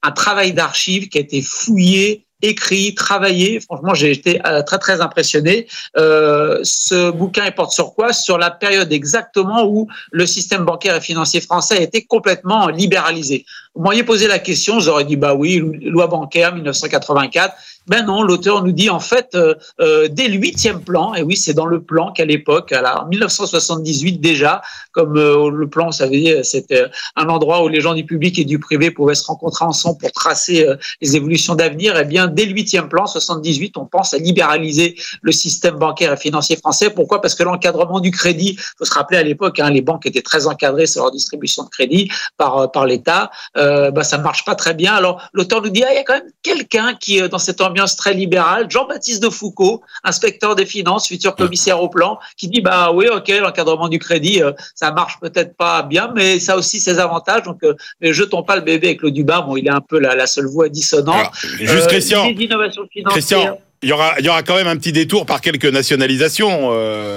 un travail d'archives qui a été fouillé, écrit, travaillé. Franchement, j'ai été très, très impressionné. Ce bouquin, il porte sur quoi? Sur la période exactement où le système bancaire et financier français a été complètement libéralisé. Vous m'auriez posé la question, j'aurais dit, bah oui, loi bancaire 1984. Ben non, l'auteur nous dit en fait, dès le 8e plan, et oui, c'est dans le plan qu'à l'époque, en 1978 déjà, comme le plan, vous savez, c'était un endroit où les gens du public et du privé pouvaient se rencontrer ensemble pour tracer les évolutions d'avenir. Eh bien, dès le 8e plan, 78, on pense à libéraliser le système bancaire et financier français. Pourquoi? Parce que l'encadrement du crédit, il faut se rappeler à l'époque, les banques étaient très encadrées sur leur distribution de crédit par l'État. Ça ne marche pas très bien. Alors, l'auteur nous dit, il y a quand même quelqu'un qui, dans cette ambiance très libérale, Jean-Baptiste de Foucault, inspecteur des finances, futur commissaire au plan, qui dit, oui, ok, l'encadrement du crédit, ça marche peut-être pas bien, mais ça a aussi ses avantages. Donc, ne jetons pas le bébé avec l'eau du bain. Bon, il est un peu la seule voix dissonante. Alors, juste Christian, Christian, il y aura quand même un petit détour par quelques nationalisations.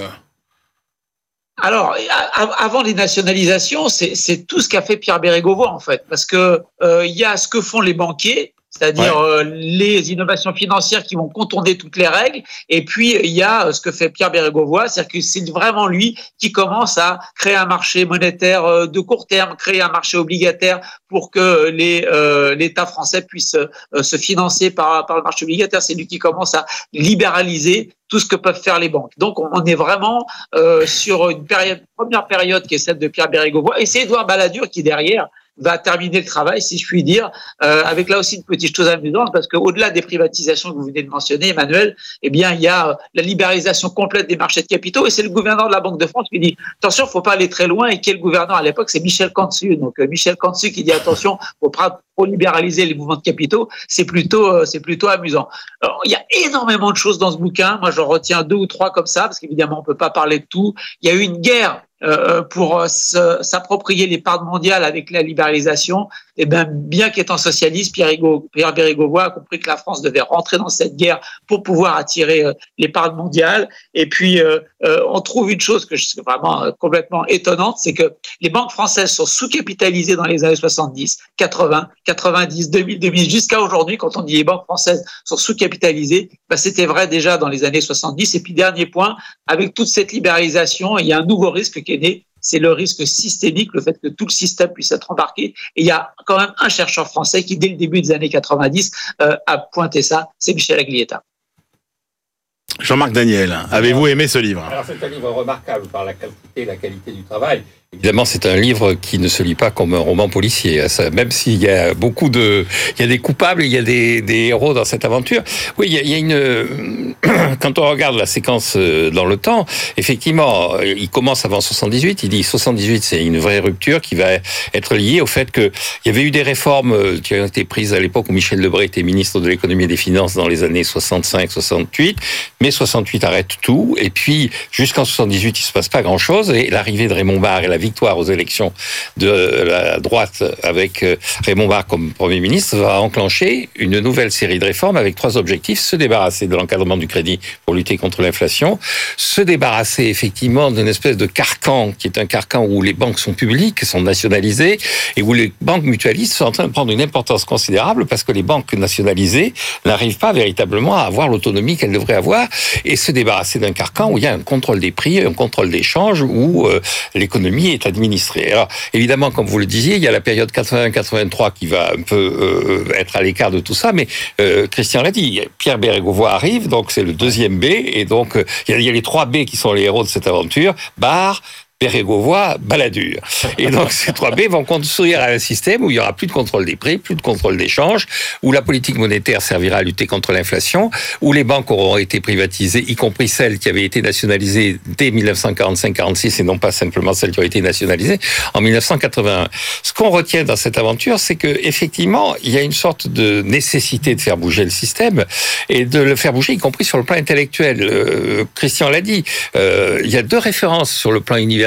Alors, avant les nationalisations, c'est tout ce qu'a fait Pierre Bérégovoy, en fait, parce que il y a ce que font les banquiers, c'est-à-dire les innovations financières qui vont contourner toutes les règles, et puis il y a ce que fait Pierre Bérégovoy, c'est-à-dire que c'est vraiment lui qui commence à créer un marché monétaire de court terme, créer un marché obligataire pour que l'État français puisse se financer par le marché obligataire. C'est lui qui commence à libéraliser tout ce que peuvent faire les banques. Donc, on est vraiment sur une première période qui est celle de Pierre Bérégovoy, et c'est Édouard Balladur qui, derrière, va terminer le travail, si je puis dire, avec là aussi une petite chose amusante, parce qu'au-delà des privatisations que vous venez de mentionner, Emmanuel, eh bien, il y a la libéralisation complète des marchés de capitaux, et c'est le gouverneur de la Banque de France qui dit, attention, faut pas aller très loin, et qui est le gouverneur à l'époque, c'est Michel Cantu. Donc, Michel Cantu qui dit, attention, faut pas trop libéraliser les mouvements de capitaux, c'est plutôt amusant. Alors, il y a énormément de choses dans ce bouquin. Moi, j'en retiens 2 ou 3 comme ça, parce qu'évidemment, on peut pas parler de tout. Il y a eu une guerre pour s'approprier les parts mondiales avec la libéralisation. Et bien qu'étant socialiste, Pierre Bérégovoy a compris que la France devait rentrer dans cette guerre pour pouvoir attirer les parts mondiales. Et puis, on trouve une chose que je trouve vraiment complètement étonnante, c'est que les banques françaises sont sous-capitalisées dans les années 70, 80, 90, 2000, 2000, jusqu'à aujourd'hui. Quand on dit les banques françaises sont sous-capitalisées, c'était vrai déjà dans les années 70. Et puis, dernier point, avec toute cette libéralisation, il y a un nouveau risque qui est né, c'est le risque systémique, le fait que tout le système puisse être embarqué. Et il y a quand même un chercheur français qui, dès le début des années 90, a pointé ça, c'est Michel Aglietta. Jean-Marc Daniel, avez-vous aimé ce livre? Alors, c'est un livre remarquable par la qualité du travail. Évidemment, c'est un livre qui ne se lit pas comme un roman policier. Même s'il y a il y a des coupables, il y a des héros dans cette aventure. Oui, il y a une, quand on regarde la séquence dans le temps, effectivement, il commence avant 78. Il dit 78, c'est une vraie rupture qui va être liée au fait que il y avait eu des réformes qui ont été prises à l'époque où Michel Debré était ministre de l'économie et des finances dans les années 65-68. Mais 68 arrête tout. Et puis, jusqu'en 78, il se passe pas grand chose. Et l'arrivée de Raymond Barre et la victoire aux élections de la droite avec Raymond Barre comme Premier ministre va enclencher une nouvelle série de réformes avec 3 objectifs. Se débarrasser de l'encadrement du crédit pour lutter contre l'inflation, se débarrasser effectivement d'une espèce de carcan qui est un carcan où les banques sont publiques, sont nationalisées et où les banques mutualistes sont en train de prendre une importance considérable parce que les banques nationalisées n'arrivent pas véritablement à avoir l'autonomie qu'elles devraient avoir et se débarrasser d'un carcan où il y a un contrôle des prix, un contrôle des changes, où l'économie est administrée. Alors, évidemment, comme vous le disiez, il y a la période 81-83 qui va un peu être à l'écart de tout ça, mais Christian l'a dit, Pierre Bérégovoy arrive, donc c'est le 2e B, et donc il y a les 3 B qui sont les héros de cette aventure, Barre, Bérégovoy, Balladur. Et donc, ces 3 B vont construire un système où il y aura plus de contrôle des prix, plus de contrôle des changes, où la politique monétaire servira à lutter contre l'inflation, où les banques auront été privatisées, y compris celles qui avaient été nationalisées dès 1945-46 et non pas simplement celles qui ont été nationalisées en 1981. Ce qu'on retient dans cette aventure, c'est que, effectivement, il y a une sorte de nécessité de faire bouger le système et de le faire bouger, y compris sur le plan intellectuel. Christian l'a dit, il y a 2 références sur le plan universel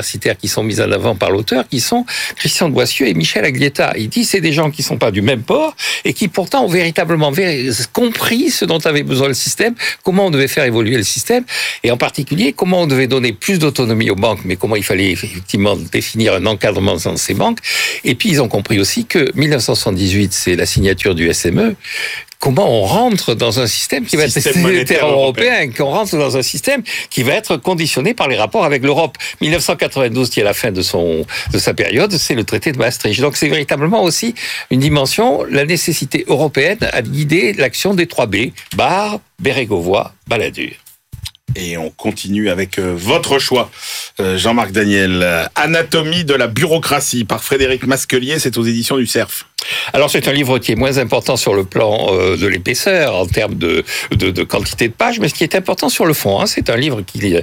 universitaires qui sont mises en avant par l'auteur, qui sont Christian de Boissieu et Michel Aglietta. Il dit c'est des gens qui sont pas du même port et qui pourtant ont véritablement compris ce dont avait besoin le système, comment on devait faire évoluer le système et en particulier comment on devait donner plus d'autonomie aux banques, mais comment il fallait effectivement définir un encadrement dans ces banques. Et puis ils ont compris aussi que 1978, c'est la signature du SME. Comment on rentre dans un système qui va être monétaire européen, qu'on rentre dans un système qui va être conditionné par les rapports avec l'Europe. 1992, qui est la fin de sa période, c'est le traité de Maastricht. Donc c'est véritablement aussi une dimension, la nécessité européenne à guider l'action des 3B, Barre, Bérégovoy, Balladur. Et on continue avec votre choix, Jean-Marc Daniel. Anatomie de la bureaucratie par Frédéric Masquelier, c'est aux éditions du Cerf. Alors c'est un livre qui est moins important sur le plan de l'épaisseur en termes de quantité de pages, mais ce qui est important sur le fond, hein, c'est un livre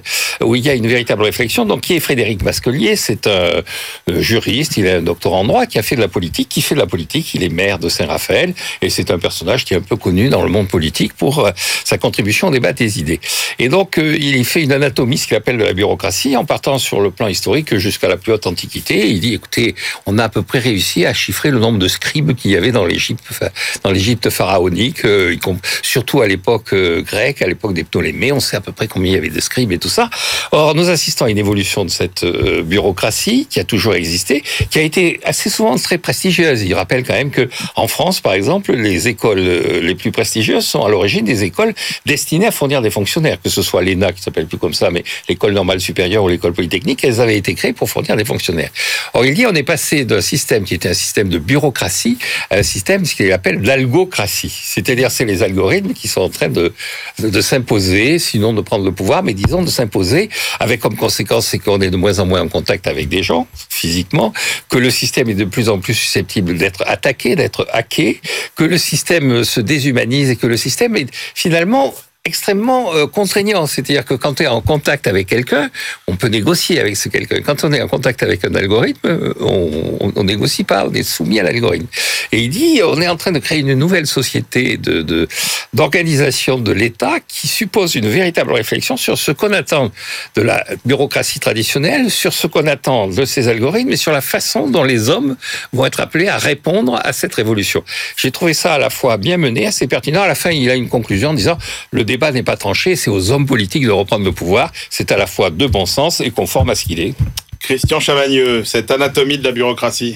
où il y a une véritable réflexion. Donc qui est Frédéric Masquelier? C'est un juriste, il est un doctorat en droit qui a fait de la politique, il est maire de Saint-Raphaël et c'est un personnage qui est un peu connu dans le monde politique pour sa contribution au débat des idées. Et donc il fait une anatomie, ce qu'il appelle de la bureaucratie, en partant sur le plan historique jusqu'à la plus haute antiquité. Il dit écoutez, on a à peu près réussi à chiffrer le nombre de scribes qu'il y avait dans l'Égypte pharaonique, surtout à l'époque grecque, à l'époque des Ptolémées. On sait à peu près combien il y avait de scribes et tout ça. Or, nous assistons à une évolution de cette bureaucratie qui a toujours existé, qui a été assez souvent très prestigieuse. Il rappelle quand même que en France, par exemple, les écoles les plus prestigieuses sont à l'origine des écoles destinées à fournir des fonctionnaires, que ce soit l'ENA, qui s'appelle plus comme ça, mais l'école normale supérieure ou l'école polytechnique, elles avaient été créées pour fournir des fonctionnaires. Or, il dit on est passé d'un système qui était un système de bureaucratie à un système, ce qu'il appelle d'algocratie. C'est-à-dire, c'est les algorithmes qui sont en train de s'imposer, sinon de prendre le pouvoir, mais disons de s'imposer, avec comme conséquence, c'est qu'on est de moins en moins en contact avec des gens, physiquement, que le système est de plus en plus susceptible d'être attaqué, d'être hacké, que le système se déshumanise et que le système est finalement extrêmement contraignant, c'est-à-dire que quand on est en contact avec quelqu'un, on peut négocier avec ce quelqu'un. Quand on est en contact avec un algorithme, on négocie pas, on est soumis à l'algorithme. Et il dit, on est en train de créer une nouvelle société d'organisation de l'État qui suppose une véritable réflexion sur ce qu'on attend de la bureaucratie traditionnelle, sur ce qu'on attend de ces algorithmes et sur la façon dont les hommes vont être appelés à répondre à cette révolution. J'ai trouvé ça à la fois bien mené, assez pertinent. À la fin, il a une conclusion en disant le débat n'est pas tranché, c'est aux hommes politiques de reprendre le pouvoir. C'est à la fois de bon sens et conforme à ce qu'il est. Christian Chavagneux, cette anatomie de la bureaucratie.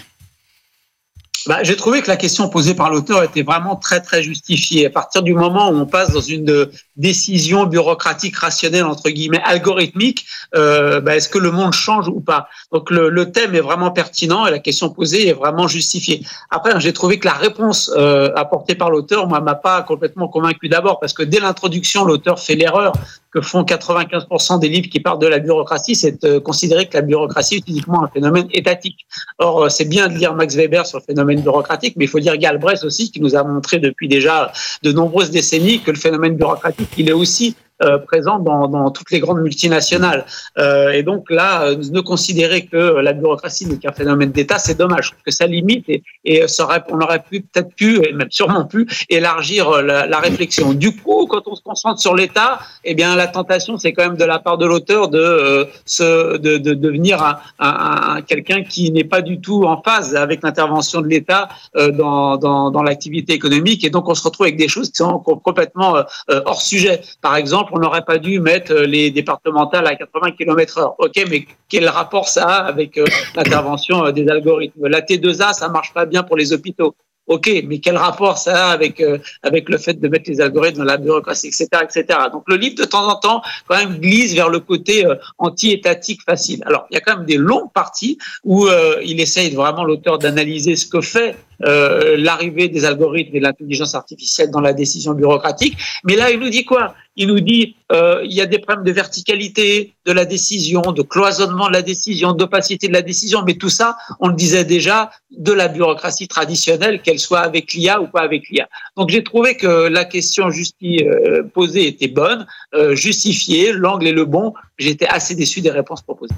J'ai trouvé que la question posée par l'auteur était vraiment très très justifiée. À partir du moment où on passe dans une décision bureaucratique rationnelle entre guillemets algorithmique, est-ce que le monde change ou pas? Donc le thème est vraiment pertinent et la question posée est vraiment justifiée. Après, j'ai trouvé que la réponse apportée par l'auteur, moi, m'a pas complètement convaincu. D'abord parce que dès l'introduction, l'auteur fait l'erreur que font 95% des livres qui parlent de la bureaucratie, c'est de considérer que la bureaucratie est uniquement un phénomène étatique. Or, c'est bien de lire Max Weber sur le phénomène bureaucratique, mais il faut lire Galbraith aussi, qui nous a montré depuis déjà de nombreuses décennies que le phénomène bureaucratique, il est aussi présent dans toutes les grandes multinationales. Et donc là, ne considérer que la bureaucratie n'est qu'un phénomène d'État, c'est dommage, parce que ça limite on aurait peut-être pu, et même sûrement pu, élargir la réflexion. Du coup, quand on se concentre sur l'État, eh bien la tentation, c'est quand même de la part de l'auteur de devenir quelqu'un qui n'est pas du tout en phase avec l'intervention de l'État dans l'activité économique, et donc on se retrouve avec des choses qui sont complètement hors sujet. Par exemple, on n'aurait pas dû mettre les départementales à 80 km/h. Ok, mais quel rapport ça a avec l'intervention des algorithmes? La T2A, ça marche pas bien pour les hôpitaux. Ok, mais quel rapport ça a avec le fait de mettre les algorithmes dans la bureaucratie, etc., etc. Donc le livre, de temps en temps, quand même glisse vers le côté anti-étatique facile. Alors, il y a quand même des longues parties où il essaye vraiment, l'auteur, d'analyser ce que fait l'arrivée des algorithmes et de l'intelligence artificielle dans la décision bureaucratique. Mais là, il nous dit quoi? Il nous dit il y a des problèmes de verticalité de la décision, de cloisonnement de la décision, d'opacité de la décision, mais tout ça, on le disait déjà, de la bureaucratie traditionnelle, qu'elle soit avec l'IA ou pas avec l'IA. Donc j'ai trouvé que la question posée était bonne, justifiée, l'angle est le bon. J'étais assez déçu des réponses proposées.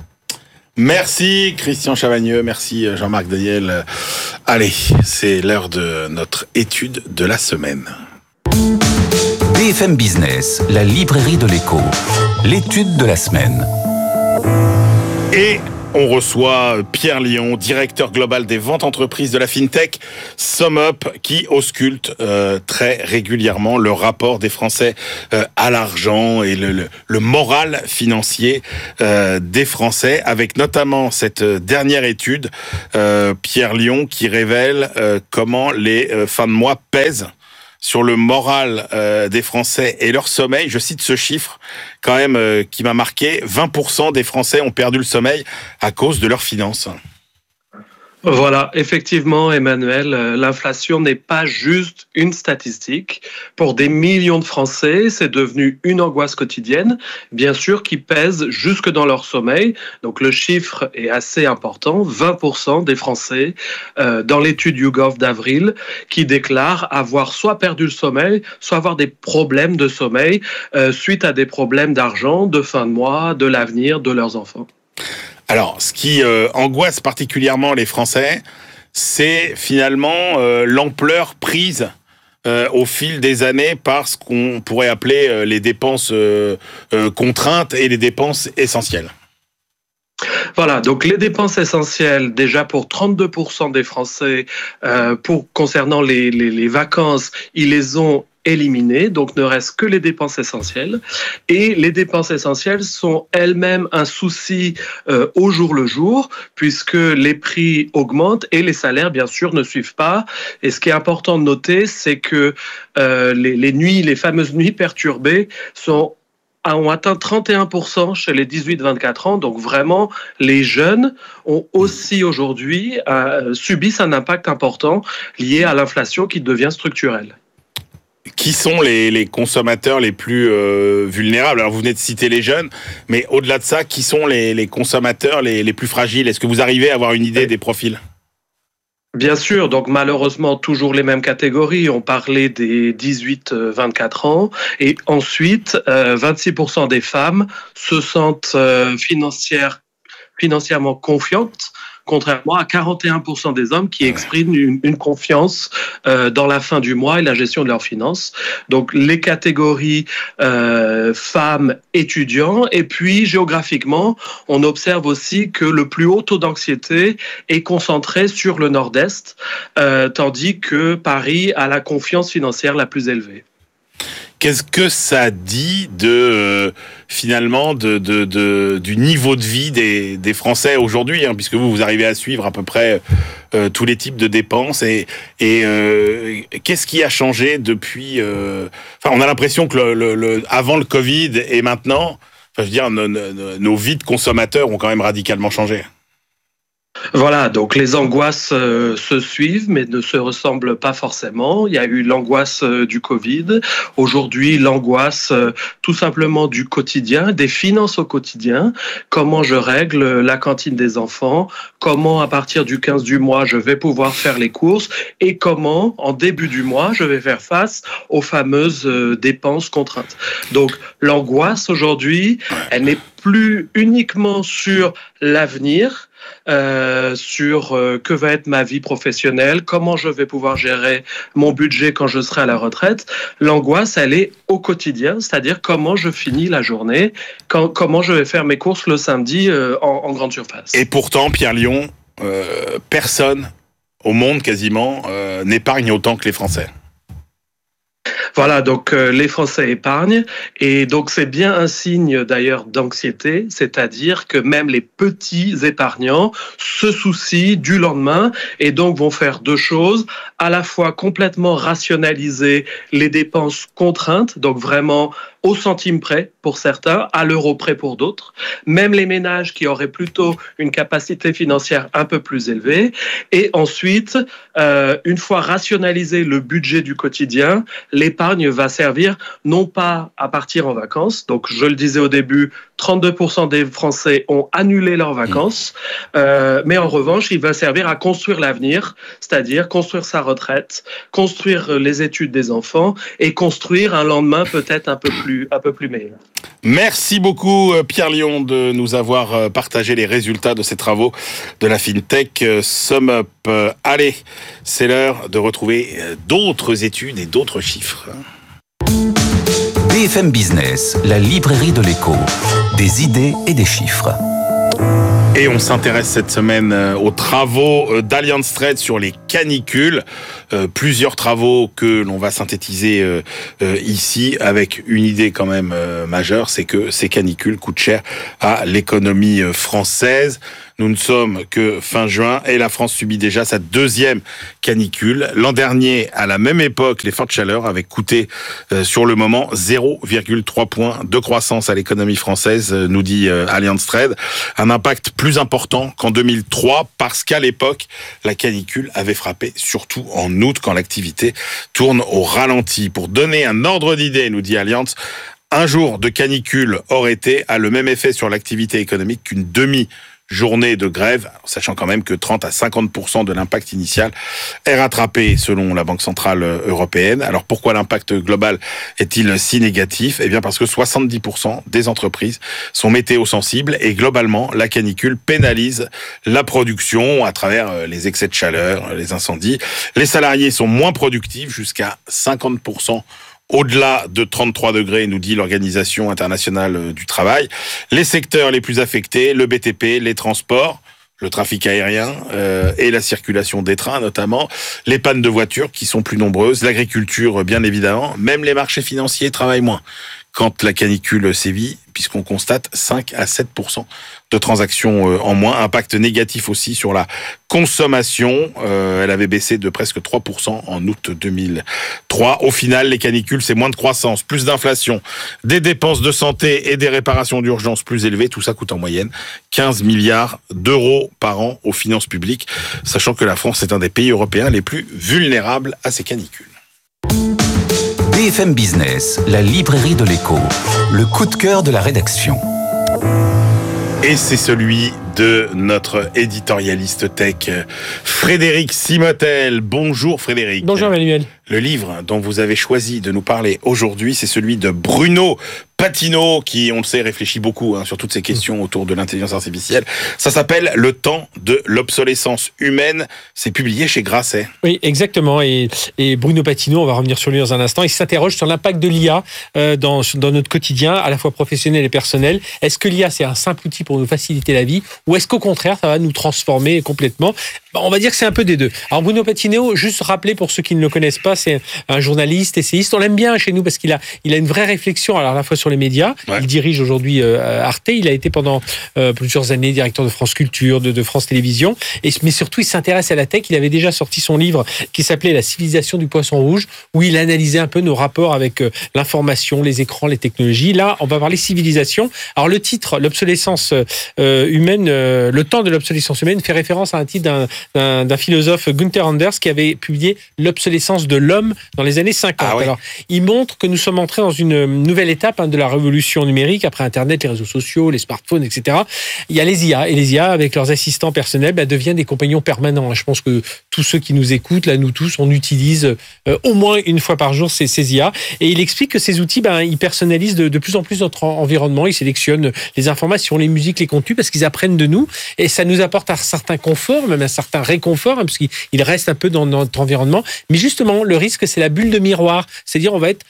Merci Christian Chavagneux, merci Jean-Marc Daniel. Allez, c'est l'heure de notre étude de la semaine. BFM Business, la librairie de l'écho, l'étude de la semaine. Et On reçoit Pierre Lion, directeur global des ventes entreprises de la FinTech SumUp, qui ausculte très régulièrement le rapport des Français à l'argent et le moral financier des Français, avec notamment cette dernière étude, Pierre Lion, qui révèle comment les fins de mois pèsent sur le moral des Français et leur sommeil. Je cite ce chiffre quand même qui m'a marqué. 20% des Français ont perdu le sommeil à cause de leurs finances. Voilà, effectivement, Emmanuel, l'inflation n'est pas juste une statistique. Pour des millions de Français, c'est devenu une angoisse quotidienne, bien sûr, qui pèse jusque dans leur sommeil. Donc le chiffre est assez important, 20% des Français, dans l'étude YouGov d'avril, qui déclarent avoir soit perdu le sommeil, soit avoir des problèmes de sommeil suite à des problèmes d'argent, de fin de mois, de l'avenir de leurs enfants. Alors, ce qui angoisse particulièrement les Français, c'est finalement l'ampleur prise au fil des années par ce qu'on pourrait appeler les dépenses contraintes et les dépenses essentielles. Voilà, donc les dépenses essentielles, déjà pour 32% des Français, concernant les vacances, ils les ont éliminées, donc ne reste que les dépenses essentielles. Et les dépenses essentielles sont elles-mêmes un souci au jour le jour, puisque les prix augmentent et les salaires, bien sûr, ne suivent pas. Et ce qui est important de noter, c'est que les fameuses nuits perturbées ont atteint 31% chez les 18-24 ans. Donc vraiment, les jeunes ont aussi aujourd'hui subissent un impact important lié à l'inflation qui devient structurelle. Qui sont les consommateurs les plus vulnérables? Alors vous venez de citer les jeunes, mais au-delà de ça, qui sont les consommateurs les plus fragiles? Est-ce que vous arrivez à avoir une idée des profils? Bien sûr, donc malheureusement toujours les mêmes catégories. On parlait des 18-24 ans et ensuite 26% des femmes se sentent financièrement confiantes, contrairement à 41% des hommes qui expriment une confiance dans la fin du mois et la gestion de leurs finances. Donc les catégories femmes, étudiants, et puis géographiquement, on observe aussi que le plus haut taux d'anxiété est concentré sur le nord-est, tandis que Paris a la confiance financière la plus élevée. Qu'est-ce que ça dit finalement du niveau de vie des Français aujourd'hui, hein, puisque vous arrivez à suivre à peu près tous les types de dépenses et qu'est-ce qui a changé depuis on a l'impression que avant le Covid et maintenant, je veux dire, nos vies de consommateurs ont quand même radicalement changé. Voilà, donc les angoisses se suivent, mais ne se ressemblent pas forcément. Il y a eu l'angoisse du Covid. Aujourd'hui, l'angoisse tout simplement du quotidien, des finances au quotidien. Comment je règle la cantine des enfants? Comment, à partir du 15 du mois, je vais pouvoir faire les courses? Et comment, en début du mois, je vais faire face aux fameuses dépenses contraintes? Donc, l'angoisse aujourd'hui, elle n'est plus uniquement sur l'avenir, sur que va être ma vie professionnelle, comment je vais pouvoir gérer mon budget quand je serai à la retraite. L'angoisse, elle est au quotidien, c'est-à-dire comment je finis la journée, comment je vais faire mes courses le samedi en grande surface. Et pourtant, Pierre Lion, personne au monde quasiment n'épargne autant que les Français. Voilà, donc les Français épargnent et donc c'est bien un signe d'ailleurs d'anxiété, c'est-à-dire que même les petits épargnants se soucient du lendemain et donc vont faire deux choses, à la fois complètement rationaliser les dépenses contraintes, donc vraiment au centime près pour certains, à l'euro près pour d'autres, même les ménages qui auraient plutôt une capacité financière un peu plus élevée. Et ensuite, une fois rationalisé le budget du quotidien, l'épargne va servir non pas à partir en vacances, donc je le disais au début, 32% des Français ont annulé leurs vacances, mais en revanche, il va servir à construire l'avenir, c'est-à-dire construire sa retraite, construire les études des enfants et construire un lendemain peut-être un peu plus meilleur. Merci beaucoup Pierre Lion de nous avoir partagé les résultats de ces travaux de la FinTech SumUp. Allez, c'est l'heure de retrouver d'autres études et d'autres chiffres. BFM Business, la librairie de l'écho, des idées et des chiffres. Et on s'intéresse cette semaine aux travaux d'Allianz Trade sur les canicules. Plusieurs travaux que l'on va synthétiser ici avec une idée quand même majeure, c'est que ces canicules coûtent cher à l'économie française. Nous ne sommes que fin juin et la France subit déjà sa deuxième canicule. L'an dernier, à la même époque, les fortes chaleurs avaient coûté sur le moment 0,3 points de croissance à l'économie française, nous dit Allianz Trade. Un impact plus important qu'en 2003 parce qu'à l'époque, la canicule avait frappé surtout en août quand l'activité tourne au ralenti. Pour donner un ordre d'idée, nous dit Allianz, un jour de canicule hors été a le même effet sur l'activité économique qu'une demi-journée de grève, sachant quand même que 30 à 50% de l'impact initial est rattrapé selon la Banque Centrale Européenne. Alors pourquoi l'impact global est-il si négatif ? Eh bien parce que 70% des entreprises sont météo-sensibles et globalement la canicule pénalise la production à travers les excès de chaleur, les incendies. Les salariés sont moins productifs, jusqu'à 50% au-delà de 33 degrés, nous dit l'Organisation internationale du travail. Les secteurs les plus affectés, le BTP, les transports, le trafic aérien et la circulation des trains notamment, les pannes de voitures qui sont plus nombreuses, l'agriculture bien évidemment, même les marchés financiers travaillent moins quand la canicule sévit, puisqu'on constate 5 à 7% de transactions en moins. Impact négatif aussi sur la consommation. Elle avait baissé de presque 3% en août 2003. Au final, les canicules, c'est moins de croissance, plus d'inflation, des dépenses de santé et des réparations d'urgence plus élevées. Tout ça coûte en moyenne 15 milliards d'euros par an aux finances publiques, sachant que la France est un des pays européens les plus vulnérables à ces canicules. BFM Business, la librairie de l'écho, le coup de cœur de la rédaction. Et c'est celui de notre éditorialiste tech, Frédéric Simotel. Bonjour Frédéric. Bonjour Emmanuel. Le livre dont vous avez choisi de nous parler aujourd'hui, c'est celui de Bruno Patino, qui, on le sait, réfléchit beaucoup sur toutes ces questions autour de l'intelligence artificielle. Ça s'appelle « Le temps de l'obsolescence humaine ». C'est publié chez Grasset. Oui, exactement. Et Bruno Patino, on va revenir sur lui dans un instant, il s'interroge sur l'impact de l'IA dans notre quotidien, à la fois professionnel et personnel. Est-ce que l'IA, c'est un simple outil pour nous faciliter la vie, ou est-ce qu'au contraire, ça va nous transformer complètement ? On va dire que c'est un peu des deux. Alors Bruno Patino, juste rappeler pour ceux qui ne le connaissent pas, c'est un journaliste, essayiste. On l'aime bien chez nous parce qu'il a une vraie réflexion, alors à la fois sur les médias. Ouais. Il dirige aujourd'hui Arte. Il a été pendant plusieurs années directeur de France Culture, de France Télévisions. Mais surtout, il s'intéresse à la tech. Il avait déjà sorti son livre qui s'appelait La civilisation du poisson rouge, où il analysait un peu nos rapports avec l'information, les écrans, les technologies. Là, on va parler civilisation. Alors le titre, l'obsolescence humaine, le temps de l'obsolescence humaine, fait référence à un titre d'un philosophe, Gunther Anders, qui avait publié L'obsolescence de l'homme dans les années 50. Ah ouais. Alors, il montre que nous sommes entrés dans une nouvelle étape de la révolution numérique, après Internet, les réseaux sociaux, les smartphones, etc. Il y a les IA, et les IA, avec leurs assistants personnels, deviennent des compagnons permanents. Je pense que tous ceux qui nous écoutent, là, nous tous, on utilise au moins une fois par jour ces IA. Et il explique que ces outils, ils personnalisent de plus en plus notre environnement. Ils sélectionnent les informations, les musiques, les contenus, parce qu'ils apprennent de nous. Et ça nous apporte un certain confort, même un certain réconfort, parce qu'il reste un peu dans notre environnement. Mais justement, le risque, c'est la bulle de miroir. C'est-à-dire, on va être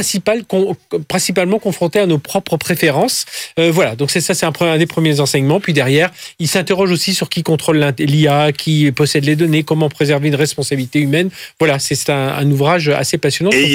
principalement confronté à nos propres préférences. Voilà, donc c'est un des premiers enseignements. Puis derrière, il s'interroge aussi sur qui contrôle l'IA, qui possède les données, comment préserver une responsabilité humaine. Voilà, c'est un ouvrage assez passionnant. Et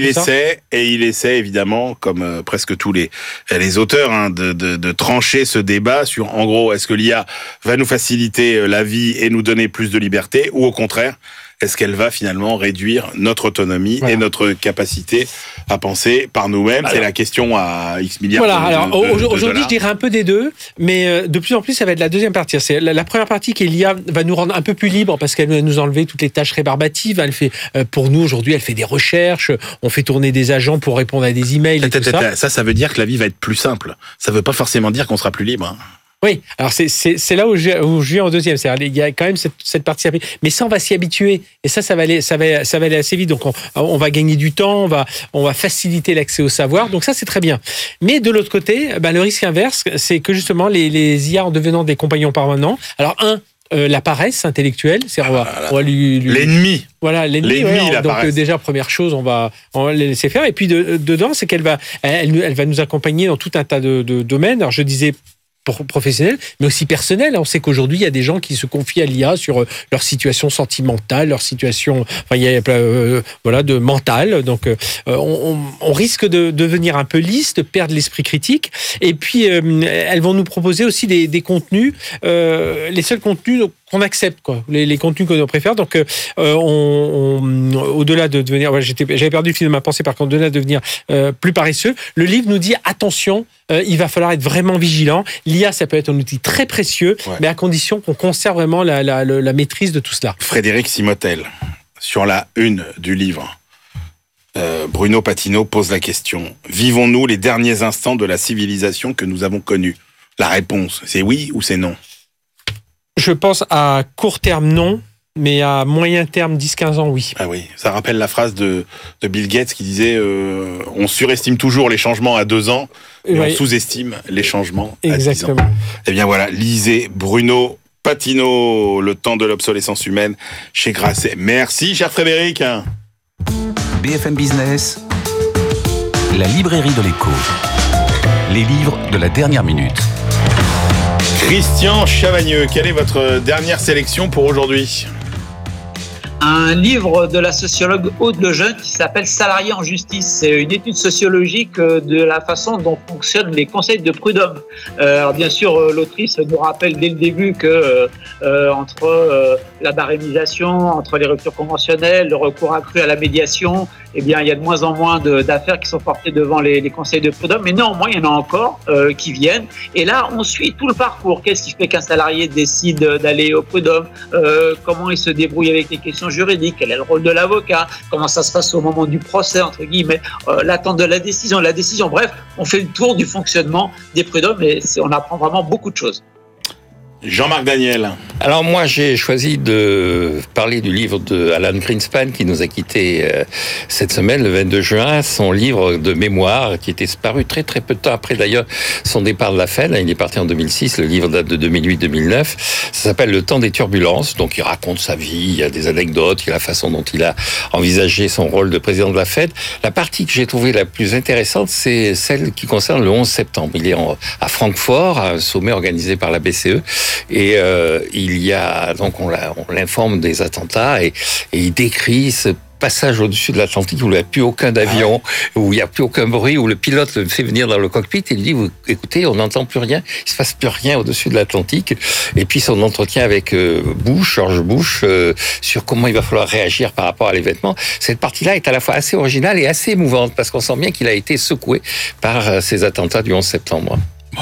il essaie évidemment, comme presque tous les auteurs, de trancher ce débat sur, en gros, est-ce que l'IA va nous faciliter la vie et nous donner plus de liberté, ou au contraire, est-ce qu'elle va finalement réduire notre autonomie et notre capacité à penser par nous-mêmes ? C'est la question à X milliards de aujourd'hui, je dirais un peu des deux, mais de plus en plus, ça va être la deuxième partie. C'est la première partie qui est l'IA va nous rendre un peu plus libres parce qu'elle va nous enlever toutes les tâches rébarbatives. Elle fait, pour nous, aujourd'hui, elle fait des recherches, on fait tourner des agents pour répondre à des emails et tout ça. Ça veut dire que la vie va être plus simple. Ça ne veut pas forcément dire qu'on sera plus libre. Oui, alors c'est là où je viens en deuxième. C'est-à-dire, il y a quand même cette partie, mais ça on va s'y habituer et ça va aller assez vite. Donc on va gagner du temps, on va faciliter l'accès au savoir. Donc ça c'est très bien. Mais de l'autre côté, le risque inverse, c'est que justement les IA en devenant des compagnons permanents. Alors la paresse intellectuelle, c'est on va l'ennemi. Voilà, l'ennemi la donc paresse. Déjà première chose, on va la laisser faire. Et puis dedans, c'est qu'elle va nous accompagner dans tout un tas de domaines. Alors je disais professionnelle, mais aussi personnelle. On sait qu'aujourd'hui, il y a des gens qui se confient à l'IA sur leur situation sentimentale, leur situation, il y a de mentale. Donc, on risque de devenir un peu lisse, de perdre l'esprit critique. Et puis, elles vont nous proposer aussi des contenus, les seuls contenus qu'on accepte, quoi, les contenus que l'on préfère. Donc, au-delà de devenir, j'avais perdu le fil de ma pensée, par contre, au-delà de devenir plus paresseux, le livre nous dit attention, il va falloir être vraiment vigilant. L'IA, ça peut être un outil très précieux, mais à condition qu'on conserve vraiment la maîtrise de tout cela. Frédéric Simotel, sur la une du livre, Bruno Patinaud pose la question: vivons-nous les derniers instants de la civilisation que nous avons connue? La réponse, c'est oui ou c'est non? Je pense à court terme, non. Mais à moyen terme, 10-15 ans, oui. Ah oui, ça rappelle la phrase de Bill Gates qui disait on surestime toujours les changements à 2 ans, et on sous-estime les changements à 10 ans. Eh bien voilà, lisez Bruno Patinaud, Le temps de l'obsolescence humaine, chez Grasset. Merci, cher Frédéric. BFM Business, la librairie de l'écho. Les livres de la dernière minute. Christian Chavagneux, quelle est votre dernière sélection pour aujourd'hui? Un livre de la sociologue Aude Lejeune qui s'appelle Salariés en justice. C'est une étude sociologique de la façon dont fonctionnent les conseils de prud'homme. Alors bien sûr, l'autrice nous rappelle dès le début que entre la barémisation, entre les ruptures conventionnelles, le recours accru à la médiation, eh bien, il y a de moins en moins d'affaires qui sont portées devant les conseils de prud'homme. Mais néanmoins, il y en a encore qui viennent. Et là, on suit tout le parcours. Qu'est-ce qui fait qu'un salarié décide d'aller au prud'homme? Comment il se débrouille avec les questions juridiques? Quel est le rôle de l'avocat? Comment ça se passe au moment du procès, entre guillemets? L'attente de la décision. Bref, on fait le tour du fonctionnement des prud'hommes et on apprend vraiment beaucoup de choses. Jean-Marc Daniel. Alors moi, j'ai choisi de parler du livre de Alan Greenspan qui nous a quittés cette semaine, le 22 juin, son livre de mémoire qui était paru très très peu de temps après d'ailleurs son départ de la Fed. Il est parti en 2006, le livre date de 2008-2009. Ça s'appelle Le temps des turbulences, donc il raconte sa vie, il y a des anecdotes, il y a la façon dont il a envisagé son rôle de président de la Fed. La partie que j'ai trouvée la plus intéressante, c'est celle qui concerne le 11 septembre. Il est à Francfort, à un sommet organisé par la BCE. Et il y a donc on l'informe des attentats et il décrit ce passage au-dessus de l'Atlantique où il n'y a plus aucun avion, où il n'y a plus aucun bruit, où le pilote le fait venir dans le cockpit et il dit écoutez, on n'entend plus rien, il se passe plus rien au-dessus de l'Atlantique. Et puis son entretien avec George Bush, sur comment il va falloir réagir par rapport à l'événement. Cette partie-là est à la fois assez originale et assez émouvante parce qu'on sent bien qu'il a été secoué par ces attentats du 11 septembre.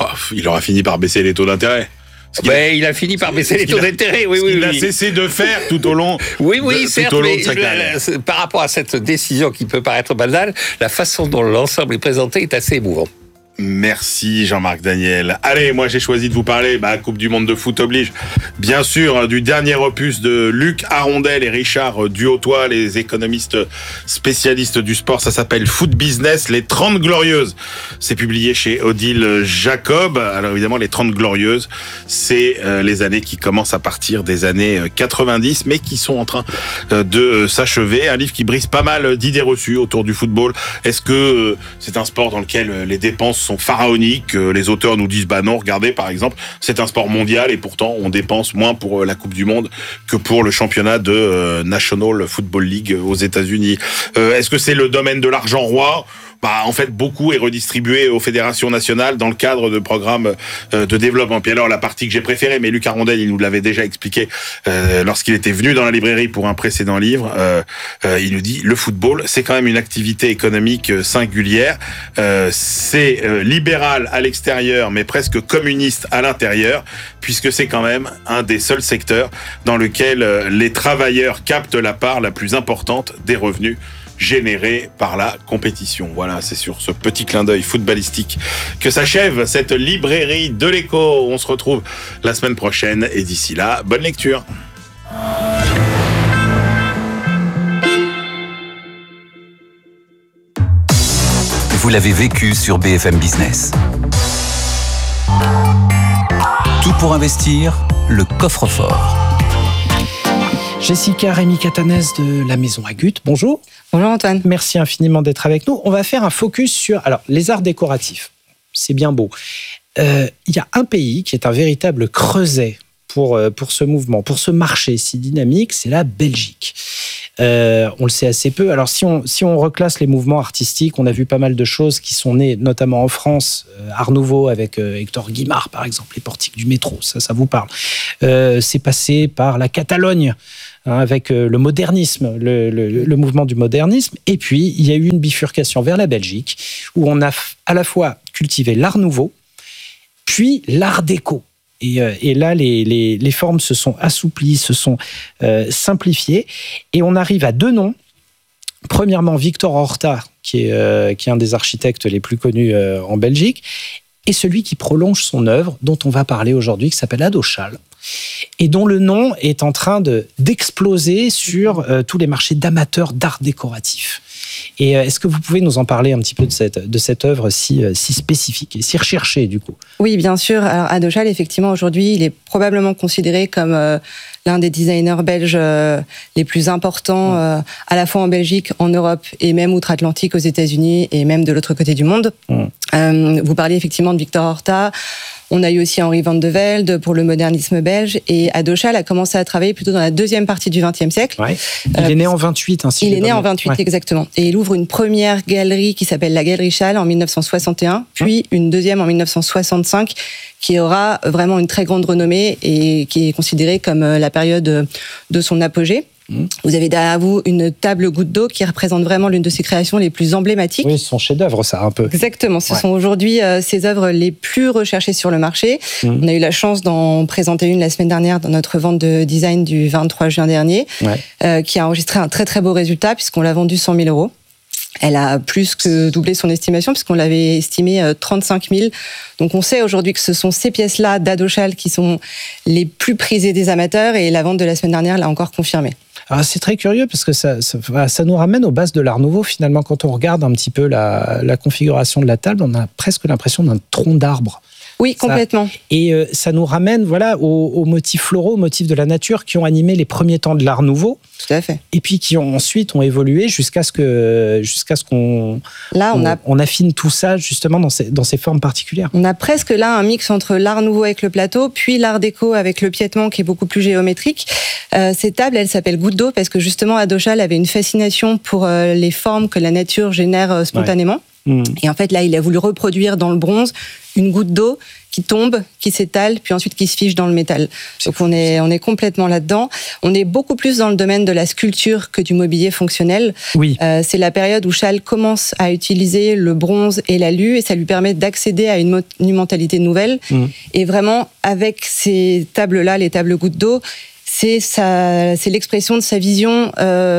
Il aura fini par baisser les taux d'intérêt. Il a fini par baisser les taux d'intérêt. Il a cessé de faire tout au long. Certes, mais par rapport à cette décision qui peut paraître banale, la façon dont l'ensemble est présenté est assez émouvant. Merci Jean-Marc Daniel. Allez, moi j'ai choisi de vous parler, Coupe du Monde de foot oblige, bien sûr, du dernier opus de Luc Arondel et Richard Duhautois, les économistes spécialistes du sport. Ça s'appelle Foot Business, les 30 Glorieuses. C'est publié chez Odile Jacob. Alors évidemment, les 30 Glorieuses, c'est les années qui commencent à partir des années 90, mais qui sont en train de s'achever. Un livre qui brise pas mal d'idées reçues autour du football. Est-ce que c'est un sport dans lequel les dépenses sont pharaoniques? Les auteurs nous disent non, regardez, par exemple, c'est un sport mondial et pourtant on dépense moins pour la Coupe du Monde que pour le championnat de National Football League aux États-Unis. Est-ce que c'est le domaine de l'argent roi? En fait, beaucoup est redistribué aux fédérations nationales dans le cadre de programmes de développement. Puis alors, la partie que j'ai préférée, mais Luc Arondel, il nous l'avait déjà expliqué lorsqu'il était venu dans la librairie pour un précédent livre, il nous dit, le football, c'est quand même une activité économique singulière. C'est libéral à l'extérieur, mais presque communiste à l'intérieur, puisque c'est quand même un des seuls secteurs dans lequel les travailleurs captent la part la plus importante des revenus générés par la compétition. Voilà, c'est sur ce petit clin d'œil footballistique que s'achève cette librairie de l'écho. On se retrouve la semaine prochaine et d'ici là, bonne lecture. Vous l'avez vécu sur BFM Business. Tout pour investir, le coffre-fort. Jessica Rémy Catanès de la Maison Agut, bonjour. Bonjour Antoine. Merci infiniment d'être avec nous. On va faire un focus sur les arts décoratifs. C'est bien beau. il y a un pays qui est un véritable creuset pour ce mouvement, pour ce marché si dynamique, c'est la Belgique. On le sait assez peu. Alors, si on reclasse les mouvements artistiques, on a vu pas mal de choses qui sont nées, notamment en France. Art Nouveau avec Hector Guimard, par exemple, les portiques du métro, ça vous parle. C'est passé par la Catalogne, avec le modernisme, le mouvement du modernisme. Et puis, il y a eu une bifurcation vers la Belgique, où on a à la fois cultivé l'Art Nouveau, puis l'Art déco. Et là, les formes se sont assouplies, se sont simplifiées, et on arrive à deux noms. Premièrement, Victor Horta, qui est un des architectes les plus connus en Belgique, et celui qui prolonge son œuvre, dont on va parler aujourd'hui, qui s'appelle Adochal, et dont le nom est en train d'exploser sur tous les marchés d'amateurs d'art décoratif. Et est-ce que vous pouvez nous en parler un petit peu de cette œuvre si spécifique et si recherchée, du coup? Oui, bien sûr. Alors, Adochal, effectivement, aujourd'hui, il est probablement considéré comme l'un des designers belges les plus importants, à la fois en Belgique, en Europe et même outre-Atlantique, aux États-Unis et même de l'autre côté du monde. Vous parliez effectivement de Victor Horta. On a eu aussi Henri van de Velde pour le modernisme belge, et Adochal a commencé à travailler plutôt dans la deuxième partie du XXe siècle. Ouais. Il est né en 28. Il est né en 28, exactement. Et il ouvre une première galerie qui s'appelle la Galerie Chal en 1961, puis une deuxième en 1965, qui aura vraiment une très grande renommée et qui est considérée comme la période de son apogée. Vous avez derrière vous une table goutte d'eau qui représente vraiment l'une de ses créations les plus emblématiques. Oui, son chef-d'œuvre, ça, un peu. Exactement. Ce sont aujourd'hui ses œuvres les plus recherchées sur le marché. On a eu la chance d'en présenter une la semaine dernière dans notre vente de design du 23 juin dernier, qui a enregistré un très très beau résultat puisqu'on l'a vendue 100 000 €. Elle a plus que doublé son estimation puisqu'on l'avait estimée 35 000. Donc on sait aujourd'hui que ce sont ces pièces-là d'Adochal qui sont les plus prisées des amateurs, et la vente de la semaine dernière l'a encore confirmé. Alors c'est très curieux parce que ça nous ramène aux bases de l'Art Nouveau. Finalement, quand on regarde un petit peu la configuration de la table, on a presque l'impression d'un tronc d'arbre. Oui, complètement. Et ça nous ramène aux motifs floraux, aux motifs de la nature qui ont animé les premiers temps de l'Art Nouveau. Tout à fait. Et puis qui ensuite ont évolué jusqu'à ce qu'on on affine tout ça justement dans ces formes particulières. On a presque là un mix entre l'Art Nouveau avec le plateau, puis l'Art déco avec le piétement qui est beaucoup plus géométrique. Ces tables, elles s'appellent gouttes d'eau parce que justement Adochal avait une fascination pour les formes que la nature génère spontanément. Et en fait, là, il a voulu reproduire dans le bronze une goutte d'eau qui tombe, qui s'étale, puis ensuite qui se fige dans le métal. Donc on est complètement là-dedans. On est beaucoup plus dans le domaine de la sculpture que du mobilier fonctionnel. Oui. C'est la période où Chal commence à utiliser le bronze et l'alu, et ça lui permet d'accéder à une monumentalité nouvelle. Et vraiment, avec ces tables-là, les tables gouttes d'eau, c'est l'expression de sa vision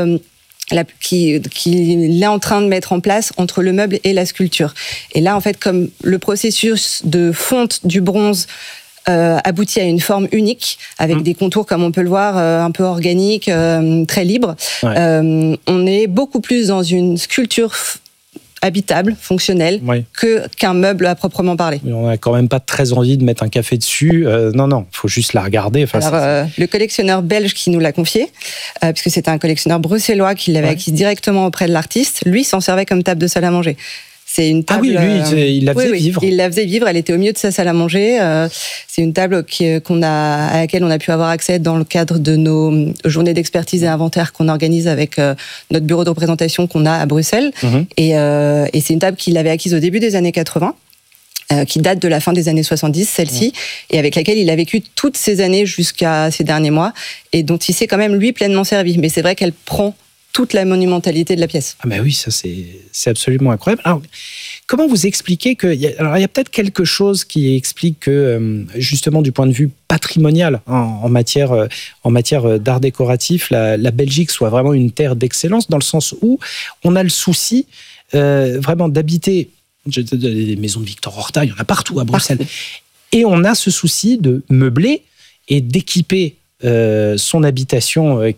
qu'il est en train de mettre en place entre le meuble et la sculpture. Et là, en fait, comme le processus de fonte du bronze aboutit à une forme unique, avec des contours, comme on peut le voir, un peu organiques, très libres, on est beaucoup plus dans une sculpture habitable, fonctionnel, qu'un meuble à proprement parler. Mais on n'a quand même pas très envie de mettre un café dessus. Non, il faut juste la regarder. Enfin, alors, le collectionneur belge qui nous l'a confié, puisque c'était un collectionneur bruxellois qui l'avait acquis directement auprès de l'artiste, lui s'en servait comme table de salle à manger. C'est une table. Ah oui, lui, il la faisait vivre. Il la faisait vivre. Elle était au milieu de sa salle à manger. C'est une table à laquelle on a pu avoir accès dans le cadre de nos journées d'expertise et inventaire qu'on organise avec notre bureau de représentation qu'on a à Bruxelles. Et c'est une table qu'il avait acquise au début des années 80. Qui date de la fin des années 70, celle-ci, et avec laquelle il a vécu toutes ces années jusqu'à ces derniers mois, et dont il s'est quand même, lui, pleinement servi. Mais c'est vrai qu'elle prend toute la monumentalité de la pièce. Ah ben oui, ça c'est absolument incroyable. Alors, comment vous expliquez il y a peut-être quelque chose qui explique que, justement, du point de vue patrimonial, en matière d'art décoratif, la Belgique soit vraiment une terre d'excellence, dans le sens où on a le souci vraiment d'habiter des maisons de Victor Horta, il y en a partout à Bruxelles. Et on a ce souci de meubler et d'équiper son habitation qui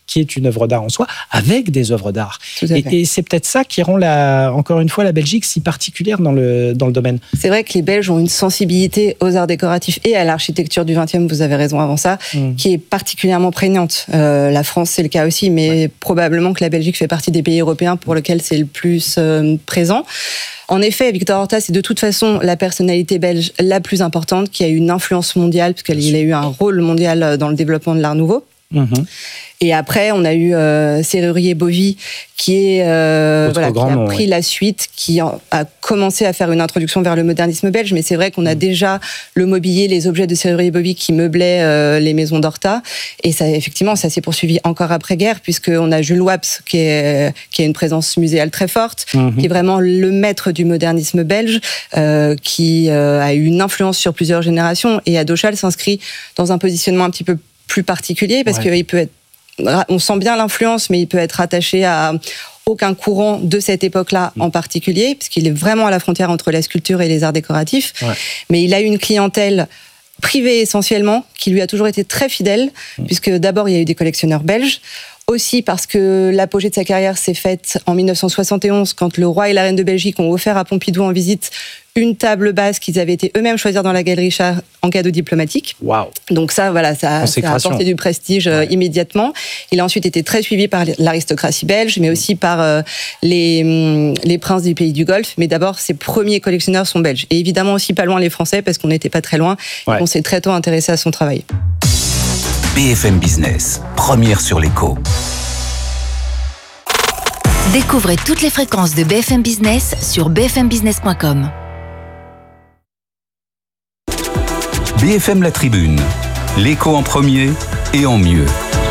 qui est une œuvre d'art en soi, avec des œuvres d'art. Et c'est peut-être ça qui rend, encore une fois, la Belgique si particulière dans le domaine. C'est vrai que les Belges ont une sensibilité aux arts décoratifs et à l'architecture du XXe, vous avez raison avant ça, qui est particulièrement prégnante. La France, c'est le cas aussi, mais probablement que la Belgique fait partie des pays européens pour lesquels c'est le plus présent. En effet, Victor Horta, c'est de toute façon la personnalité belge la plus importante, qui a eu une influence mondiale, puisqu'il a eu un rôle mondial dans le développement de l'art nouveau. Et après, on a eu Serrurier Bovy, qui a pris la suite, qui a commencé à faire une introduction vers le modernisme belge. Mais c'est vrai qu'on a déjà le mobilier, les objets de Serrurier Bovy qui meublaient les maisons d'Horta. Et ça, effectivement, ça s'est poursuivi encore après-guerre, puisqu'on a Jules Waps, qui a une présence muséale très forte, qui est vraiment le maître du modernisme belge, qui a eu une influence sur plusieurs générations. Et Adochal s'inscrit dans un positionnement un petit peu plus particulier, parce qu'il peut être, on sent bien l'influence, mais il peut être attaché à aucun courant de cette époque-là en particulier, puisqu'il est vraiment à la frontière entre la sculpture et les arts décoratifs. Mais il a une clientèle privée essentiellement, qui lui a toujours été très fidèle, puisque d'abord il y a eu des collectionneurs belges, aussi parce que l'apogée de sa carrière s'est faite en 1971, quand le roi et la reine de Belgique ont offert à Pompidou en visite une table basse qu'ils avaient été eux-mêmes choisir dans la Galerie Richard en cadeau diplomatique. Donc ça, voilà, ça a apporté du prestige immédiatement. Il a ensuite été très suivi par l'aristocratie belge, mais aussi par les princes du pays du Golfe. Mais d'abord, ses premiers collectionneurs sont belges. Et évidemment aussi pas loin les Français, parce qu'on n'était pas très loin. On s'est très tôt intéressé à son travail. BFM Business, première sur l'écho. Découvrez toutes les fréquences de BFM Business sur bfmbusiness.com. BFM La Tribune, l'écho en premier et en mieux.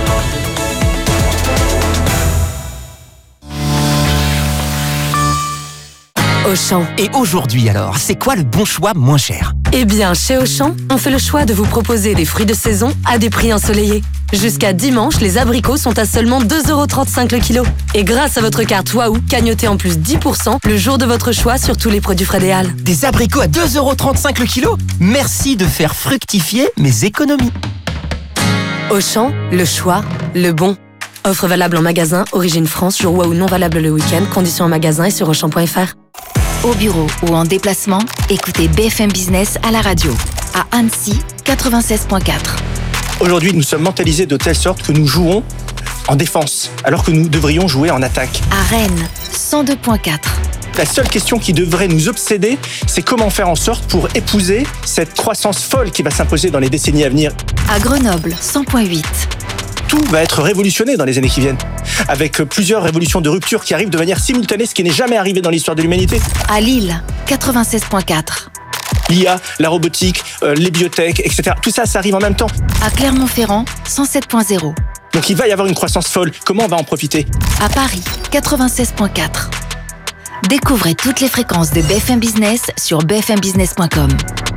Auchan. Et aujourd'hui alors, c'est quoi le bon choix moins cher ? Eh bien, chez Auchan, on fait le choix de vous proposer des fruits de saison à des prix ensoleillés. Jusqu'à dimanche, les abricots sont à seulement 2,35€ le kilo. Et grâce à votre carte Waouh, cagnotez en plus 10% le jour de votre choix sur tous les produits Frédéal. Des abricots à 2,35€ le kilo ? Merci de faire fructifier mes économies. Auchan, le choix, le bon. Offre valable en magasin, origine France, jour Waouh non valable le week-end, conditions en magasin et sur Auchan.fr. Au bureau ou en déplacement, écoutez BFM Business à la radio. À Annecy, 96.4. Aujourd'hui, nous sommes mentalisés de telle sorte que nous jouons en défense, alors que nous devrions jouer en attaque. À Rennes, 102.4. La seule question qui devrait nous obséder, c'est comment faire en sorte pour épouser cette croissance folle qui va s'imposer dans les décennies à venir. À Grenoble, 100.8. Tout va être révolutionné dans les années qui viennent, avec plusieurs révolutions de rupture qui arrivent de manière simultanée, ce qui n'est jamais arrivé dans l'histoire de l'humanité. À Lille, 96.4. L'IA, la robotique, les biotech, etc. Tout ça, ça arrive en même temps. À Clermont-Ferrand, 107.0. Donc il va y avoir une croissance folle. Comment on va en profiter ? À Paris, 96.4. Découvrez toutes les fréquences de BFM Business sur bfmbusiness.com.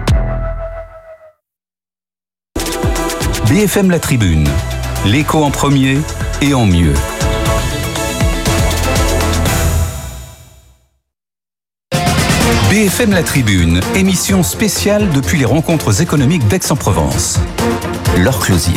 BFM La Tribune, l'écho en premier et en mieux. BFM La Tribune, émission spéciale depuis les rencontres économiques d'Aix-en-Provence. Laure Closier.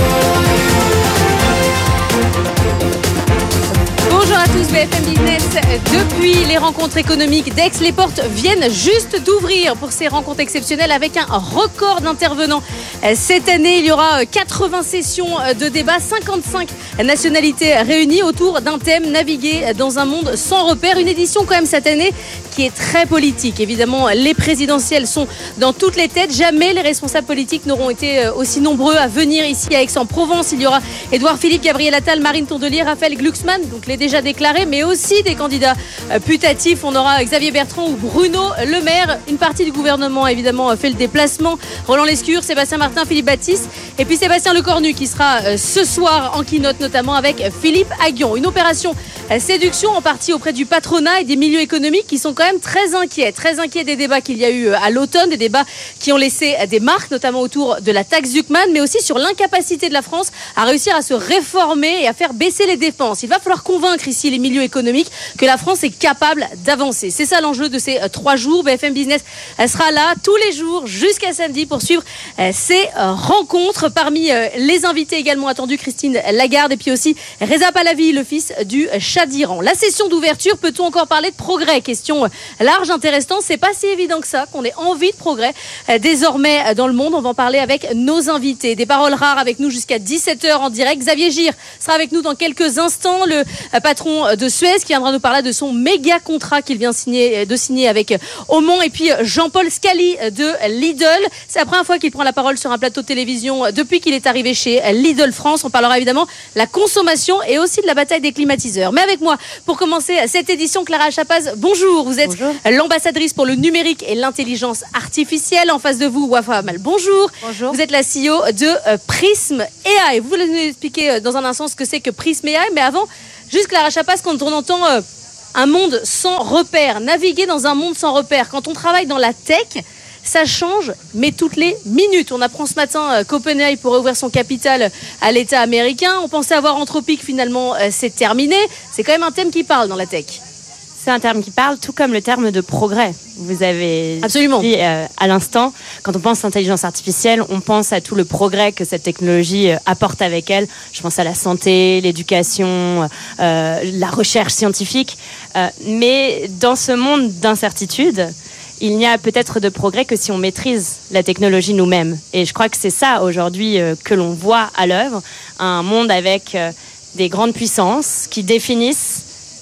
Bonjour à tous, BFM Business. Depuis les rencontres économiques d'Aix, les portes viennent juste d'ouvrir pour ces rencontres exceptionnelles avec un record d'intervenants. Cette année, il y aura 80 sessions de débat, 55 nationalités réunies autour d'un thème, naviguer dans un monde sans repères. Une édition quand même cette année qui est très politique. Évidemment, les présidentielles sont dans toutes les têtes. Jamais les responsables politiques n'auront été aussi nombreux à venir ici à Aix-en-Provence. Il y aura Édouard Philippe, Gabriel Attal, Marine Tondelier, Raphaël Glucksmann, donc les déjà déclarés, mais aussi des candidats putatifs. On aura Xavier Bertrand ou Bruno Le Maire. Une partie du gouvernement, évidemment, fait le déplacement. Roland Lescure, Sébastien Martin, Philippe Baptiste et puis Sébastien Lecornu qui sera ce soir en keynote, notamment avec Philippe Aghion. Une opération séduction en partie auprès du patronat et des milieux économiques qui sont quand même très inquiets des débats qu'il y a eu à l'automne, des débats qui ont laissé des marques, notamment autour de la taxe Zuckman, mais aussi sur l'incapacité de la France à réussir à se réformer et à faire baisser les dépenses. Il va falloir convaincre convaincre ici les milieux économiques que la France est capable d'avancer. C'est ça l'enjeu de ces 3 jours. BFM Business sera là tous les jours jusqu'à samedi pour suivre ces rencontres. Parmi les invités également attendus, Christine Lagarde et puis aussi Reza Pahlavi, le fils du Shah d'Iran. La session d'ouverture, peut-on encore parler de progrès? Question large, intéressante. C'est pas si évident que ça, qu'on ait envie de progrès désormais dans le monde. On va en parler avec nos invités. Des paroles rares avec nous jusqu'à 17h en direct. Xavier Gire sera avec nous dans quelques instants, le patron de Suez qui viendra nous parler de son méga contrat qu'il vient de signer avec Oman. Et puis Jean-Paul Scali de Lidl. C'est la première fois qu'il prend la parole sur un plateau de télévision depuis qu'il est arrivé chez Lidl France. On parlera évidemment de la consommation et aussi de la bataille des climatiseurs. Mais avec moi, pour commencer cette édition, Clara Chapaz, bonjour. Vous êtes l'ambassadrice pour le numérique et l'intelligence artificielle. En face de vous, Wafa Amal, bonjour. Bonjour. Vous êtes la CEO de Prism AI. Vous allez nous expliquer dans un instant ce que c'est que Prism AI. Mais avant, juste Clara Chapaz, quand on entend un monde sans repères, naviguer dans un monde sans repères, quand on travaille dans la tech, ça change, mais toutes les minutes. On apprend ce matin qu'OpenAI pourrait ouvrir son capital à l'État américain. On pensait avoir Anthropic, finalement, c'est terminé. C'est quand même un thème qui parle dans la tech. C'est un terme qui parle, tout comme le terme de progrès. Vous avez Absolument. dit à l'instant, quand on pense intelligence artificielle, on pense à tout le progrès que cette technologie apporte avec elle. Je pense à la santé, l'éducation, la recherche scientifique. Mais dans ce monde d'incertitude, il n'y a peut-être de progrès que si on maîtrise la technologie nous-mêmes. Et je crois que c'est ça aujourd'hui que l'on voit à l'œuvre. Un monde avec des grandes puissances qui définissent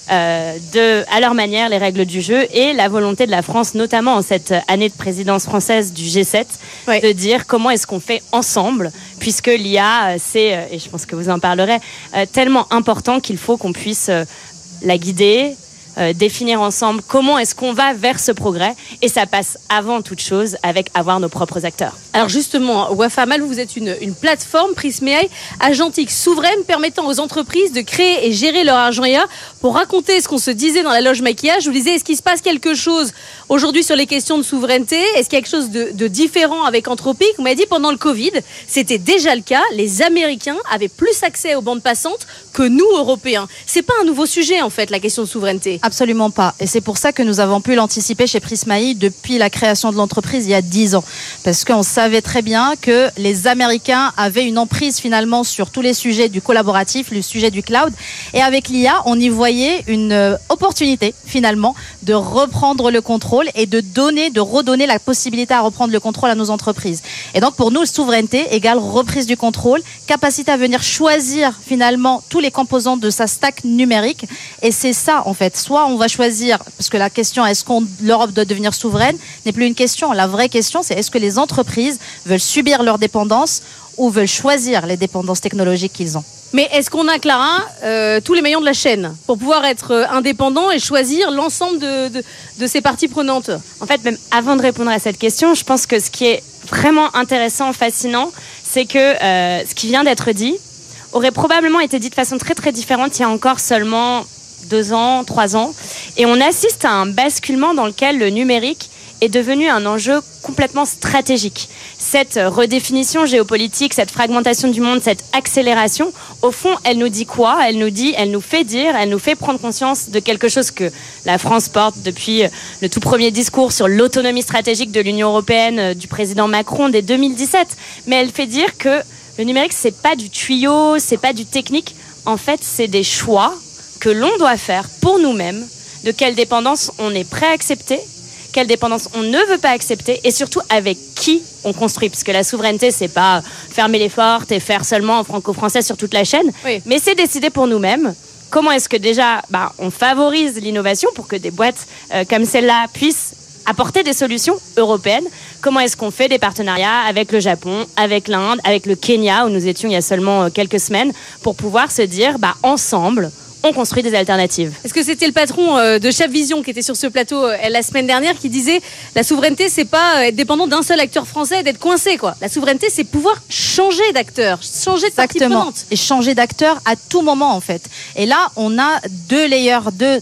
à leur manière les règles du jeu et la volonté de la France, notamment en cette année de présidence française du G7, de dire comment est-ce qu'on fait ensemble, puisque l'IA, c'est, et je pense que vous en parlerez, tellement important qu'il faut qu'on puisse la guider, définir ensemble comment est-ce qu'on va vers ce progrès, et ça passe avant toute chose avec avoir nos propres acteurs. Alors justement, Wafa Amal, vous êtes une plateforme Prism AI agentique souveraine permettant aux entreprises de créer et gérer leur argent IA. Pour raconter ce qu'on se disait dans la loge maquillage, je vous disais, est-ce qu'il se passe quelque chose aujourd'hui sur les questions de souveraineté? Est-ce qu'il y a quelque chose de différent avec Anthropic? On m'a dit pendant le Covid, c'était déjà le cas. Les Américains avaient plus accès aux bandes passantes que nous, Européens. C'est pas un nouveau sujet, en fait, la question de souveraineté. Absolument pas. Et c'est pour ça que nous avons pu l'anticiper chez Prism AI depuis la création de l'entreprise il y a 10 ans. Parce qu'on savait très bien que les Américains avaient une emprise finalement sur tous les sujets du collaboratif, le sujet du cloud. Et avec l'IA, on y voyait une opportunité finalement de reprendre le contrôle et de redonner la possibilité à reprendre le contrôle à nos entreprises. Et donc pour nous, souveraineté égale reprise du contrôle, capacité à venir choisir finalement tous les composants de sa stack numérique. Et c'est ça en fait. Soit on va choisir, parce que la question est-ce que l'Europe doit devenir souveraine n'est plus une question. La vraie question, c'est est-ce que les entreprises veulent subir leur dépendance ou veulent choisir les dépendances technologiques qu'ils ont. Mais est-ce qu'on a, Clara, tous les maillons de la chaîne pour pouvoir être indépendant et choisir l'ensemble de ces parties prenantes? En fait, même avant de répondre à cette question, je pense que ce qui est vraiment intéressant, fascinant, c'est que ce qui vient d'être dit aurait probablement été dit de façon très très différente il y a encore seulement 2 ans, 3 ans. Et on assiste à un basculement dans lequel le numérique est devenu un enjeu complètement stratégique. Cette redéfinition géopolitique, cette fragmentation du monde, cette accélération, au fond, elle nous dit quoi? Elle nous fait prendre conscience de quelque chose que la France porte depuis le tout premier discours sur l'autonomie stratégique de l'Union européenne du président Macron dès 2017. Mais elle fait dire que le numérique, c'est pas du tuyau, c'est pas du technique. En fait, c'est des choix que l'on doit faire pour nous-mêmes, de quelle dépendance on est prêt à accepter, quelle dépendance on ne veut pas accepter, et surtout avec qui on construit. Parce que la souveraineté, c'est pas fermer les portes et faire seulement en franco-français sur toute la chaîne, mais c'est décider pour nous-mêmes comment est-ce que déjà on favorise l'innovation pour que des boîtes comme celle-là puissent apporter des solutions européennes. Comment est-ce qu'on fait des partenariats avec le Japon, avec l'Inde, avec le Kenya, où nous étions il y a seulement quelques semaines, pour pouvoir se dire, ensemble, on construit des alternatives. Est-ce que c'était le patron de Chapvision qui était sur ce plateau la semaine dernière qui disait la souveraineté, c'est pas être dépendant d'un seul acteur français et d'être coincé, quoi. La souveraineté, c'est pouvoir changer d'acteur, changer de partie prenante. Et changer d'acteur à tout moment, en fait. Et là, on a 2 layers,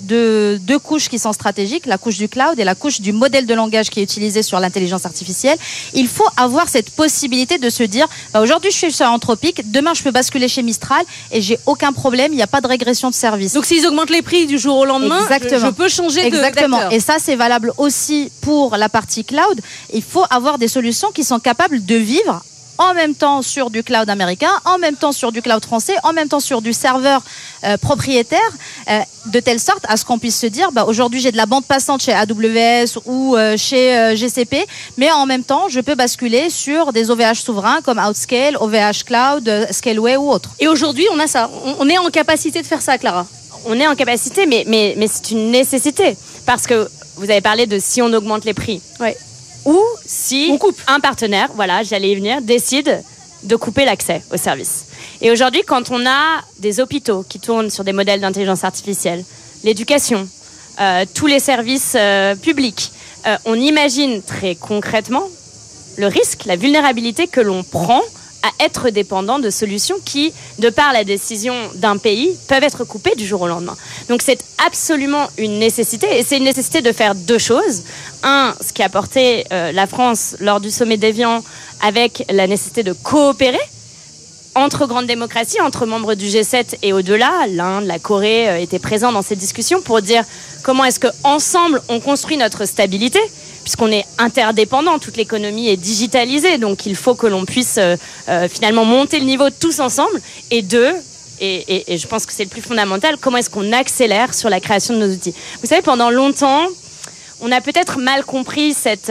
deux couches qui sont stratégiques, la couche du cloud et la couche du modèle de langage qui est utilisé sur l'intelligence artificielle. Il faut avoir cette possibilité de se dire, aujourd'hui, je suis sur Anthropic, demain, je peux basculer chez Mistral et j'ai aucun problème, il n'y a pas de régression de service. service. Donc s'ils augmentent les prix du jour au lendemain, je peux changer d'acteur. Et ça, c'est valable aussi pour la partie cloud. Il faut avoir des solutions qui sont capables de vivre en même temps sur du cloud américain, en même temps sur du cloud français, en même temps sur du serveur propriétaire, de telle sorte à ce qu'on puisse se dire, aujourd'hui j'ai de la bande passante chez AWS ou chez GCP, mais en même temps je peux basculer sur des OVH souverains comme Outscale, OVH Cloud, Scaleway ou autre. Et aujourd'hui on a ça, on est en capacité de faire ça, Clara. On est en capacité, mais c'est une nécessité, parce que vous avez parlé de si on augmente les prix. Ouais. Ou si un partenaire, voilà, j'allais y venir, décide de couper l'accès au service. Et aujourd'hui, quand on a des hôpitaux qui tournent sur des modèles d'intelligence artificielle, l'éducation, tous les services publics, on imagine très concrètement le risque, la vulnérabilité que l'on prend à être dépendant de solutions qui, de par la décision d'un pays, peuvent être coupées du jour au lendemain. Donc c'est absolument une nécessité, et c'est une nécessité de faire deux choses. Un, ce qui a porté la France lors du sommet d'Évian, avec la nécessité de coopérer entre grandes démocraties, entre membres du G7 et au-delà. L'Inde, la Corée étaient présents dans ces discussions pour dire comment est-ce qu'ensemble on construit notre stabilité, puisqu'on est interdépendants, toute l'économie est digitalisée, donc il faut que l'on puisse finalement monter le niveau tous ensemble. Et deux, et je pense que c'est le plus fondamental, comment est-ce qu'on accélère sur la création de nos outils. Vous savez, pendant longtemps, on a peut-être mal compris cet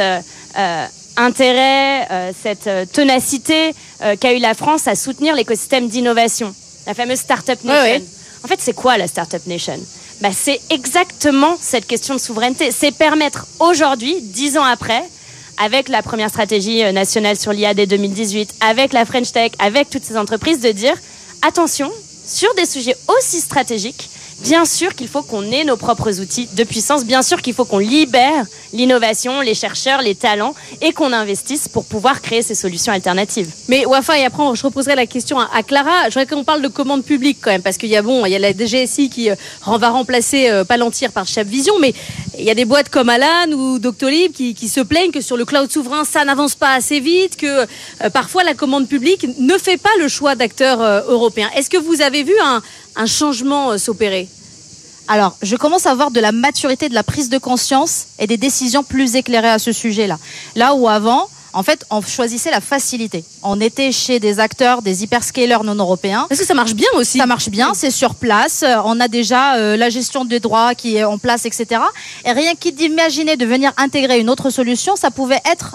intérêt, cette ténacité qu'a eu la France à soutenir l'écosystème d'innovation, la fameuse Startup Nation. Ouais. En fait, c'est quoi la Startup Nation ? C'est exactement cette question de souveraineté. C'est permettre aujourd'hui, 10 ans après, avec la première stratégie nationale sur l'IA dès 2018, avec la French Tech, avec toutes ces entreprises, de dire attention, sur des sujets aussi stratégiques, bien sûr qu'il faut qu'on ait nos propres outils de puissance, bien sûr qu'il faut qu'on libère l'innovation, les chercheurs, les talents, et qu'on investisse pour pouvoir créer ces solutions alternatives. Mais Wafa, et après je reposerai la question à Clara, je voudrais qu'on parle de commande publique quand même, parce qu'il y a la DGSI qui va remplacer Palantir par Chabvision, mais il y a des boîtes comme Alan ou Doctolib qui se plaignent que sur le cloud souverain, ça n'avance pas assez vite, que parfois la commande publique ne fait pas le choix d'acteurs européens. Est-ce que vous avez vu un changement s'opérer ? Alors, je commence à voir de la maturité, de la prise de conscience et des décisions plus éclairées à ce sujet-là. Là où avant, en fait, on choisissait la facilité. On était chez des acteurs, des hyperscalers non européens. Est-ce que ça marche bien aussi ? Ça marche bien, c'est sur place. On a déjà la gestion des droits qui est en place, etc. Et rien qu'imaginer de venir intégrer une autre solution, ça pouvait être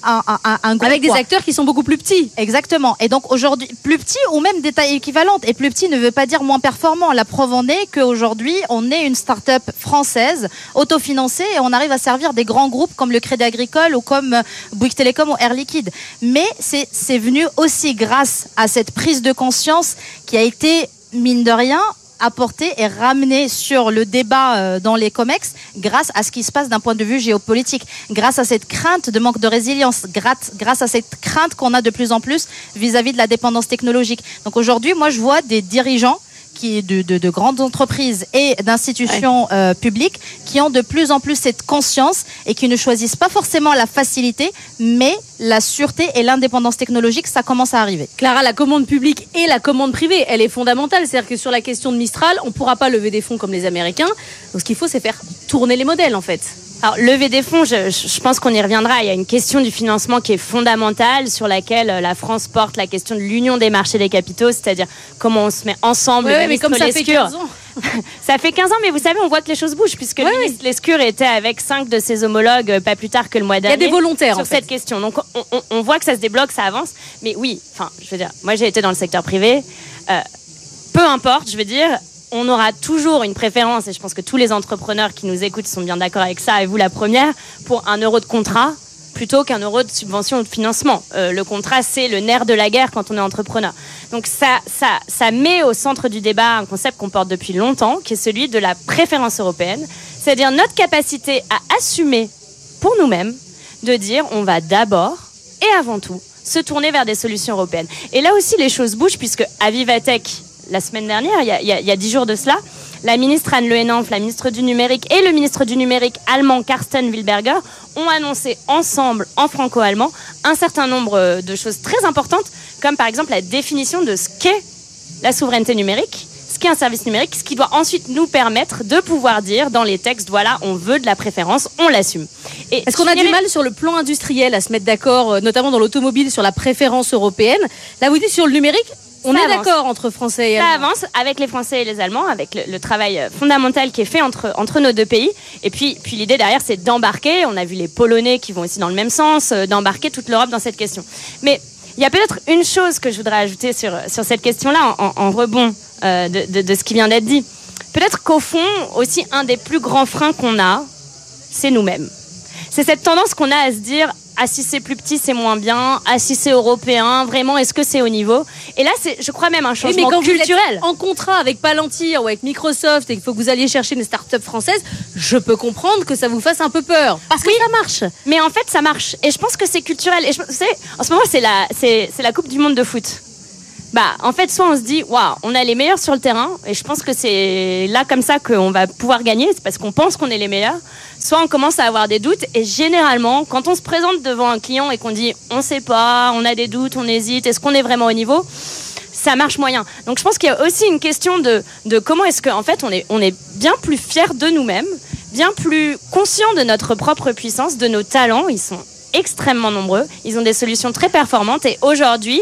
un gros avec poids. Des acteurs qui sont beaucoup plus petits. Exactement. Et donc aujourd'hui, plus petits ou même des tailles équivalentes. Et plus petit ne veut pas dire moins performant. La preuve en est qu'aujourd'hui, on est une start-up française, autofinancée, et on arrive à servir des grands groupes comme le Crédit Agricole ou comme Bouygues Télécom ou Air Liquide. Mais c'est venu aussi grâce à cette prise de conscience qui a été, mine de rien, apporté et ramené sur le débat dans les COMEX grâce à ce qui se passe d'un point de vue géopolitique, grâce à cette crainte de manque de résilience, grâce à cette crainte qu'on a de plus en plus vis-à-vis de la dépendance technologique. Donc aujourd'hui, moi je vois des dirigeants de grandes entreprises et d'institutions publiques qui ont de plus en plus cette conscience et qui ne choisissent pas forcément la facilité, mais la sûreté et l'indépendance technologique, ça commence à arriver. Clara, la commande publique et la commande privée, elle est fondamentale. C'est-à-dire que sur la question de Mistral, on ne pourra pas lever des fonds comme les Américains. Donc ce qu'il faut, c'est faire tourner les modèles, en fait. Alors, lever des fonds, je pense qu'on y reviendra. Il y a une question du financement qui est fondamentale, sur laquelle la France porte la question de l'union des marchés des capitaux, c'est-à-dire comment on se met ensemble. Oui, mais comme ça fait 15 ans. Ça fait 15 ans, mais vous savez, on voit que les choses bougent, puisque le ministre Lescure était avec 5 de ses homologues pas plus tard que le mois dernier. Il y a des volontaires sur cette question. Donc on voit que ça se débloque, ça avance. Mais oui, enfin, je veux dire, moi j'ai été dans le secteur privé. Peu importe, je veux dire, on aura toujours une préférence, et je pense que tous les entrepreneurs qui nous écoutent sont bien d'accord avec ça, et vous la première, pour 1 euro de contrat plutôt qu'un euro de subvention ou de financement. Le contrat, c'est le nerf de la guerre quand on est entrepreneur. Donc ça met au centre du débat un concept qu'on porte depuis longtemps, qui est celui de la préférence européenne, c'est-à-dire notre capacité à assumer pour nous-mêmes, de dire on va d'abord et avant tout se tourner vers des solutions européennes. Et là aussi, les choses bougent, puisque à Vivatech, la semaine dernière, il y a 10 jours de cela, la ministre Anne Le Henanff, la ministre du numérique, et le ministre du numérique allemand Carsten Wilberger ont annoncé ensemble, en franco-allemand, un certain nombre de choses très importantes, comme par exemple la définition de ce qu'est la souveraineté numérique, ce qu'est un service numérique, ce qui doit ensuite nous permettre de pouvoir dire dans les textes, voilà, on veut de la préférence, on l'assume. Est-ce qu'on a du mal sur le plan industriel à se mettre d'accord, notamment dans l'automobile, sur la préférence européenne? Là, vous dites sur le numérique, on est d'accord entre Français et Allemands. Ça avance avec les Français et les Allemands, avec le travail fondamental qui est fait entre nos deux pays. Et puis l'idée derrière, c'est d'embarquer, on a vu les Polonais qui vont aussi dans le même sens, d'embarquer toute l'Europe dans cette question. Mais il y a peut-être une chose que je voudrais ajouter sur cette question-là, en rebond de ce qui vient d'être dit. Peut-être qu'au fond, aussi, un des plus grands freins qu'on a, c'est nous-mêmes. C'est cette tendance qu'on a à se dire « Ah, si c'est plus petit, c'est moins bien. Ah, si c'est européen, vraiment, est-ce que c'est au niveau ?» Et là, c'est, je crois, même un changement culturel. Vous êtes en contrat avec Palantir ou avec Microsoft et qu'il faut que vous alliez chercher une start-up française, je peux comprendre que ça vous fasse un peu peur. Parce que ça marche. Mais en fait, ça marche. Et je pense que c'est culturel. Et vous savez, en ce moment, c'est la Coupe du Monde de foot. En fait, soit on se dit, waouh, on a les meilleurs sur le terrain, et je pense que c'est là comme ça qu'on va pouvoir gagner, c'est parce qu'on pense qu'on est les meilleurs. Soit on commence à avoir des doutes, et généralement, quand on se présente devant un client et qu'on dit, on sait pas, on a des doutes, on hésite, est-ce qu'on est vraiment au niveau, ça marche moyen. Donc je pense qu'il y a aussi une question de comment est-ce qu'en fait on est bien plus fiers de nous-mêmes, bien plus conscients de notre propre puissance, de nos talents. Ils sont extrêmement nombreux, ils ont des solutions très performantes, et aujourd'hui,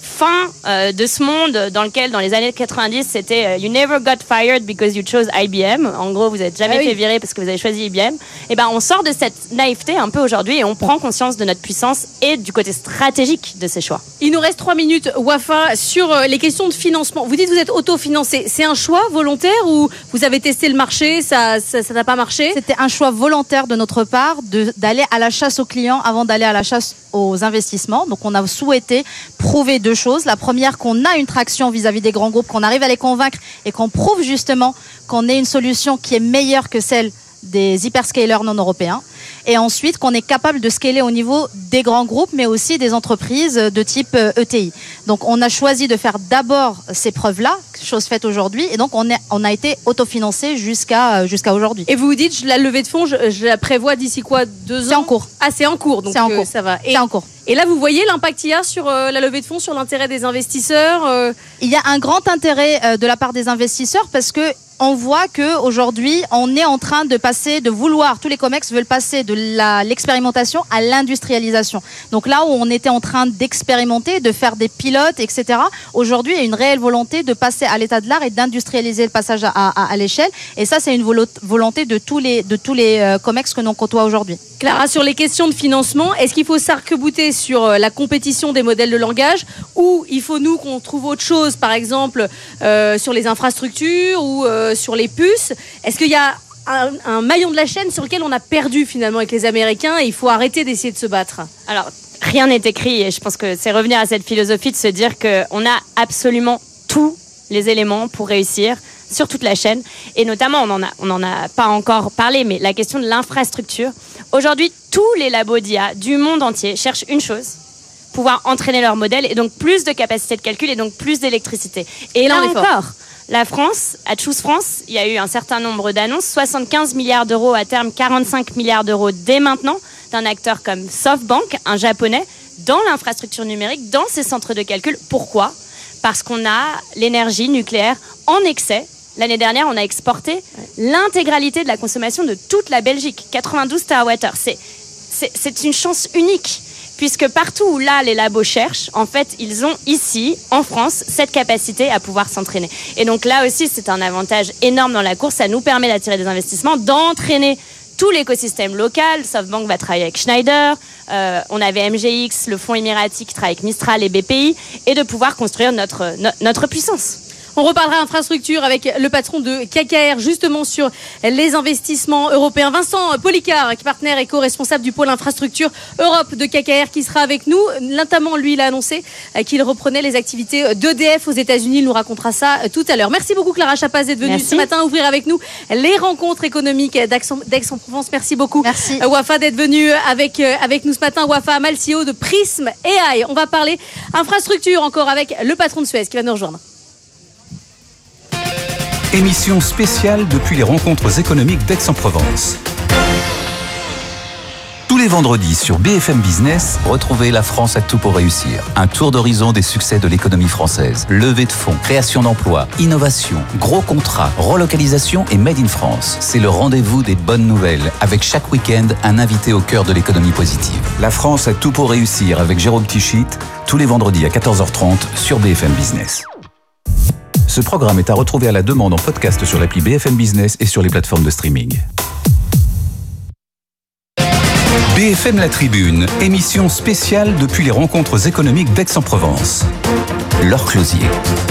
fin de ce monde dans lequel, dans les années 90, c'était You never got fired because you chose IBM. En gros, vous n'êtes jamais fait virer parce que vous avez choisi IBM. Et on sort de cette naïveté un peu aujourd'hui et on prend conscience de notre puissance et du côté stratégique de ces choix. Il nous reste 3 minutes, Wafa, sur les questions de financement. Vous dites que vous êtes autofinancé. C'est un choix volontaire ou vous avez testé le marché, ça n'a pas marché? C'était un choix volontaire de notre part d'aller à la chasse aux clients avant d'aller à la chasse aux investissements. Donc on a souhaité prouver 2 choses. La première, qu'on a une traction vis-à-vis des grands groupes, qu'on arrive à les convaincre et qu'on prouve justement qu'on ait une solution qui est meilleure que celle des hyperscalers non européens. Et ensuite, qu'on est capable de scaler au niveau des grands groupes, mais aussi des entreprises de type ETI. Donc, on a choisi de faire d'abord ces preuves-là, chose faite aujourd'hui, et donc on a été autofinancé jusqu'à aujourd'hui. Et vous vous dites, la levée de fonds, je la prévois d'ici quoi, 2 ans? C'est en cours. Ah, c'est en cours, donc c'est en cours. Ça va. C'est en cours. Et là, vous voyez l'impact qu'il y a sur la levée de fonds, sur l'intérêt des investisseurs? Il y a un grand intérêt de la part des investisseurs parce que on voit qu'aujourd'hui, on est en train de vouloir, tous les COMEX veulent passer de l'expérimentation à l'industrialisation. Donc là où on était en train d'expérimenter, de faire des pilotes, etc., aujourd'hui, il y a une réelle volonté de passer à l'état de l'art et d'industrialiser le passage à l'échelle. Et ça, c'est une volonté de tous les COMEX que l'on côtoie aujourd'hui. Clara, sur les questions de financement, est-ce qu'il faut s'arc-bouter sur la compétition des modèles de langage ou il faut nous qu'on trouve autre chose, par exemple sur les infrastructures ou sur les puces? Est-ce qu'il y a un maillon de la chaîne sur lequel on a perdu finalement avec les Américains et il faut arrêter d'essayer de se battre? Alors, rien n'est écrit et je pense que c'est revenir à cette philosophie de se dire qu'on a absolument tous les éléments pour réussir sur toute la chaîne. Et notamment, on n'en a pas encore parlé, mais la question de l'infrastructure. Aujourd'hui, tous les labos d'IA du monde entier cherchent une chose: pouvoir entraîner leur modèle et donc plus de capacité de calcul et donc plus d'électricité. Et là encore, la France, à Choose France, il y a eu un certain nombre d'annonces, 75 milliards d'euros à terme, 45 milliards d'euros dès maintenant, d'un acteur comme SoftBank, un japonais, dans l'infrastructure numérique, dans ses centres de calcul. Pourquoi ? Parce qu'on a l'énergie nucléaire en excès. L'année dernière, on a exporté l'intégralité de la consommation de toute la Belgique, 92 TWh. C'est une chance unique, puisque partout où là, les labos cherchent, en fait, ils ont ici, en France, cette capacité à pouvoir s'entraîner. Et donc là aussi, c'est un avantage énorme dans la course. Ça nous permet d'attirer des investissements, d'entraîner tout l'écosystème local. SoftBank va travailler avec Schneider. On avait MGX, le fonds émirati qui travaille avec Mistral et BPI, et de pouvoir construire notre puissance. On reparlera infrastructure avec le patron de KKR, justement sur les investissements européens. Vincent Policard, partenaire et co-responsable du pôle infrastructure Europe de KKR, qui sera avec nous. Notamment, lui, il a annoncé qu'il reprenait les activités d'EDF aux États-Unis. Il nous racontera ça tout à l'heure. Merci beaucoup, Clara Chapaz, d'être venue ce matin ouvrir avec nous les rencontres économiques d'Aix-en-Provence. Merci beaucoup. Merci. Wafa, d'être venue avec nous ce matin. Wafa Amal, CEO de Prism AI. On va parler infrastructure encore avec le patron de Suez qui va nous rejoindre. Émission spéciale depuis les rencontres économiques d'Aix-en-Provence. Tous les vendredis sur BFM Business, retrouvez La France a tout pour réussir. Un tour d'horizon des succès de l'économie française. Levée de fonds, création d'emplois, innovation, gros contrats, relocalisation et Made in France. C'est le rendez-vous des bonnes nouvelles, avec chaque week-end un invité au cœur de l'économie positive. La France a tout pour réussir avec Jérôme Tichit, tous les vendredis à 14h30 sur BFM Business. Ce programme est à retrouver à la demande en podcast sur l'appli BFM Business et sur les plateformes de streaming. BFM La Tribune, émission spéciale depuis les rencontres économiques d'Aix-en-Provence. Laure Closier.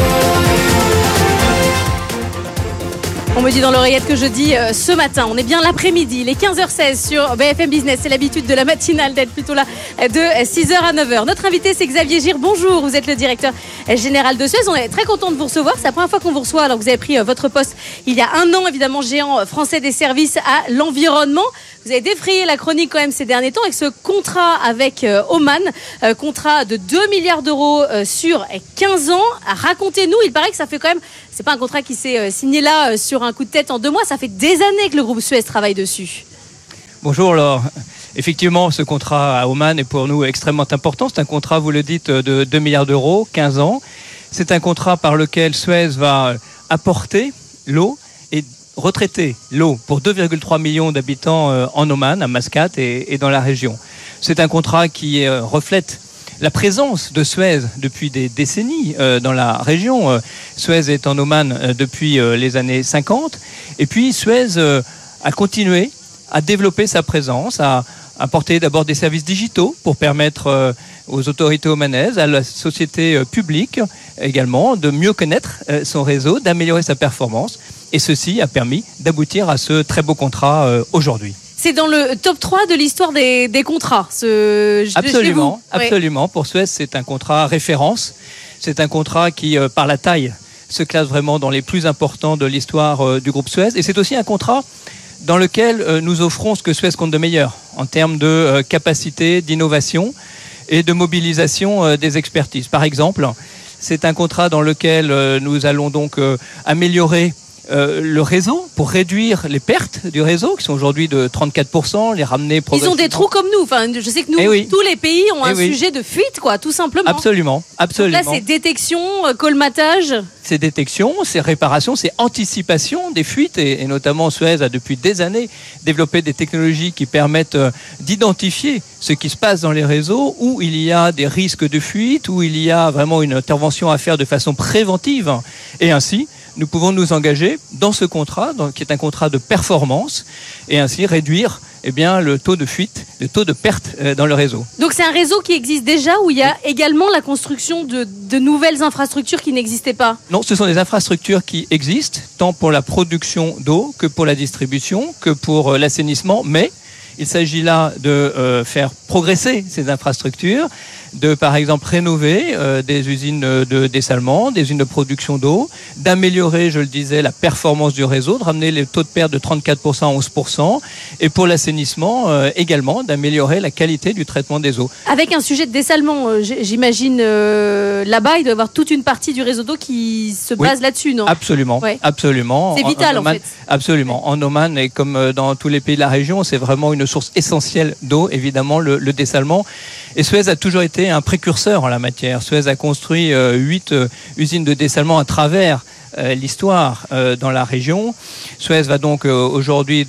On me dit dans l'oreillette que je dis ce matin, on est bien l'après-midi, il est 15h16 sur BFM Business. C'est l'habitude de la matinale d'être plutôt là de 6h à 9h. Notre invité, c'est Xavier Gire. Bonjour, vous êtes le directeur général de Suez. On est très content de vous recevoir. C'est la première fois qu'on vous reçoit alors que vous avez pris votre poste il y a un an, évidemment, géant français des services à l'environnement. Vous avez défrayé la chronique quand même ces derniers temps avec ce contrat avec Oman, contrat de 2 milliards d'euros sur 15 ans. Racontez-nous, il paraît que ça fait quand même, c'est pas un contrat qui s'est signé là sur un coup de tête en 2 mois, ça fait des années que le groupe Suez travaille dessus. Bonjour Laure. Effectivement, ce contrat à Oman est pour nous extrêmement important. C'est un contrat, vous le dites, de 2 milliards d'euros, 15 ans. C'est un contrat par lequel Suez va apporter l'eau et retraiter l'eau pour 2,3 millions d'habitants en Oman, à Mascate et dans la région. C'est un contrat qui reflète la présence de Suez depuis des décennies dans la région. Suez est en Oman depuis les années 50. Et puis Suez a continué à développer sa présence, à apporter d'abord des services digitaux pour permettre aux autorités omanaises, à la société publique également, de mieux connaître son réseau, d'améliorer sa performance. Et ceci a permis d'aboutir à ce très beau contrat aujourd'hui. C'est dans le top 3 de l'histoire des contrats. Absolument, absolument. Pour Suez, c'est un contrat référence. C'est un contrat qui, par la taille, se classe vraiment dans les plus importants de l'histoire du groupe Suez. Et c'est aussi un contrat dans lequel nous offrons ce que Suez compte de meilleur en termes de capacité, d'innovation et de mobilisation des expertises. Par exemple, c'est un contrat dans lequel nous allons donc améliorer le réseau pour réduire les pertes du réseau qui sont aujourd'hui de 34%, les ramener progressivement. Ils ont des trous comme nous. Enfin, je sais que nous, tous les pays ont un sujet de fuite, quoi, tout simplement. Absolument, absolument. Donc là, c'est détection, colmatage. C'est détection, c'est réparation, c'est anticipation des fuites et notamment Suez a depuis des années développé des technologies qui permettent d'identifier ce qui se passe dans les réseaux où il y a des risques de fuite, où il y a vraiment une intervention à faire de façon préventive et ainsi nous pouvons nous engager dans ce contrat, qui est un contrat de performance, et ainsi réduire le taux de fuite, le taux de perte dans le réseau. Donc c'est un réseau qui existe déjà, où il y a également la construction de nouvelles infrastructures qui n'existaient pas? Non, ce sont des infrastructures qui existent, tant pour la production d'eau que pour la distribution, que pour l'assainissement, mais il s'agit là de faire progresser ces infrastructures, de par exemple rénover des usines de dessalement, des usines de production d'eau, d'améliorer, je le disais, la performance du réseau, de ramener les taux de perte de 34% à 11%, et pour l'assainissement également, d'améliorer la qualité du traitement des eaux. Avec un sujet de dessalement, j'imagine là-bas, il doit y avoir toute une partie du réseau d'eau qui se base là-dessus, non? Absolument, absolument. C'est vital en Oman, fait. Absolument. En Oman, et comme dans tous les pays de la région, c'est vraiment une source essentielle d'eau, évidemment, le dessalement. Et Suez a toujours été un précurseur en la matière. Suez a construit 8 usines de dessalement à travers l'histoire dans la région. Suez va donc aujourd'hui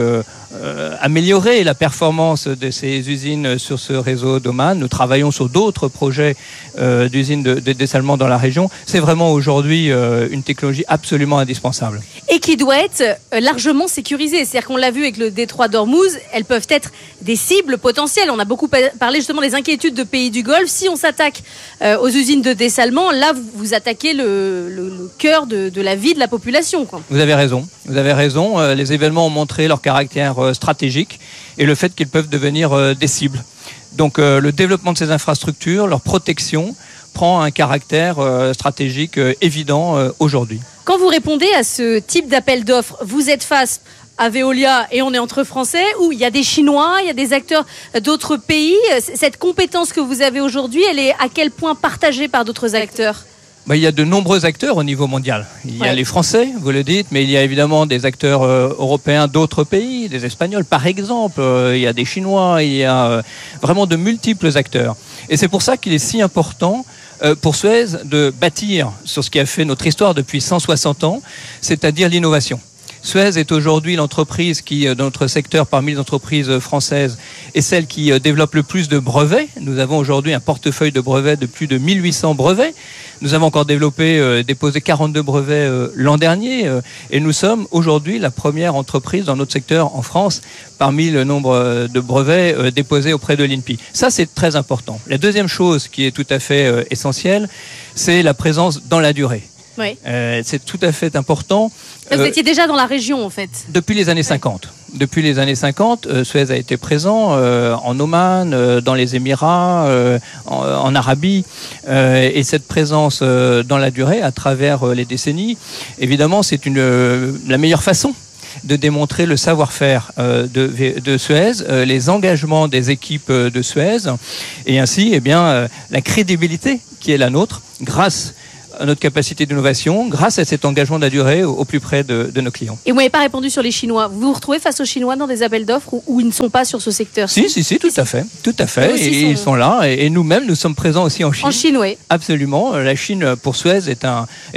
améliorer la performance de ces usines sur ce réseau d'Oman. Nous travaillons sur d'autres projets d'usines de dessalement dans la région. C'est vraiment aujourd'hui une technologie absolument indispensable. Et qui doit être largement sécurisée. C'est-à-dire qu'on l'a vu avec le détroit d'Ormuz, elles peuvent être des cibles potentielles. On a beaucoup parlé justement des inquiétudes de pays du Golfe. Si on s'attaque aux usines de dessalement, là, vous attaquez le cœur de la vie de la population, quoi. Vous avez raison. Vous avez raison. Les événements ont montré leur caractère stratégique et le fait qu'ils peuvent devenir des cibles. Donc le développement de ces infrastructures, leur protection, prend un caractère stratégique évident aujourd'hui. Quand vous répondez à ce type d'appel d'offres, vous êtes face à Veolia et on est entre Français, où il y a des Chinois, il y a des acteurs d'autres pays. Cette compétence que vous avez aujourd'hui, elle est à quel point partagée par d'autres acteurs ? Il y a de nombreux acteurs au niveau mondial. Il y a les Français, vous le dites, mais il y a évidemment des acteurs européens d'autres pays, des Espagnols par exemple, il y a des Chinois, il y a vraiment de multiples acteurs. Et c'est pour ça qu'il est si important pour Suez de bâtir sur ce qui a fait notre histoire depuis 160 ans, c'est-à-dire l'innovation. Suez est aujourd'hui l'entreprise qui, dans notre secteur, parmi les entreprises françaises, est celle qui développe le plus de brevets. Nous avons aujourd'hui un portefeuille de brevets de plus de 1800 brevets. Nous avons encore déposé 42 brevets l'an dernier. Et nous sommes aujourd'hui la première entreprise dans notre secteur en France parmi le nombre de brevets déposés auprès de l'INPI. Ça, c'est très important. La deuxième chose qui est tout à fait essentielle, c'est la présence dans la durée. Oui. C'est tout à fait important. Vous étiez déjà dans la région, en fait. Depuis les années 50. Depuis les années 50, Suez a été présent en Oman, dans les Émirats, en Arabie. Et cette présence dans la durée, à travers les décennies, évidemment, c'est la meilleure façon de démontrer le savoir-faire de Suez, les engagements des équipes de Suez, et ainsi la crédibilité qui est la nôtre, grâce à notre capacité d'innovation, grâce à cet engagement de la durée au plus près de nos clients. Et vous n'avez pas répondu sur les Chinois. Vous vous retrouvez face aux Chinois dans des appels d'offres où ils ne sont pas sur ce secteur? Si, tout à fait. Et ils sont là. Et nous-mêmes, nous sommes présents aussi en Chine. En Chine, oui. Absolument. La Chine, pour Suez, est un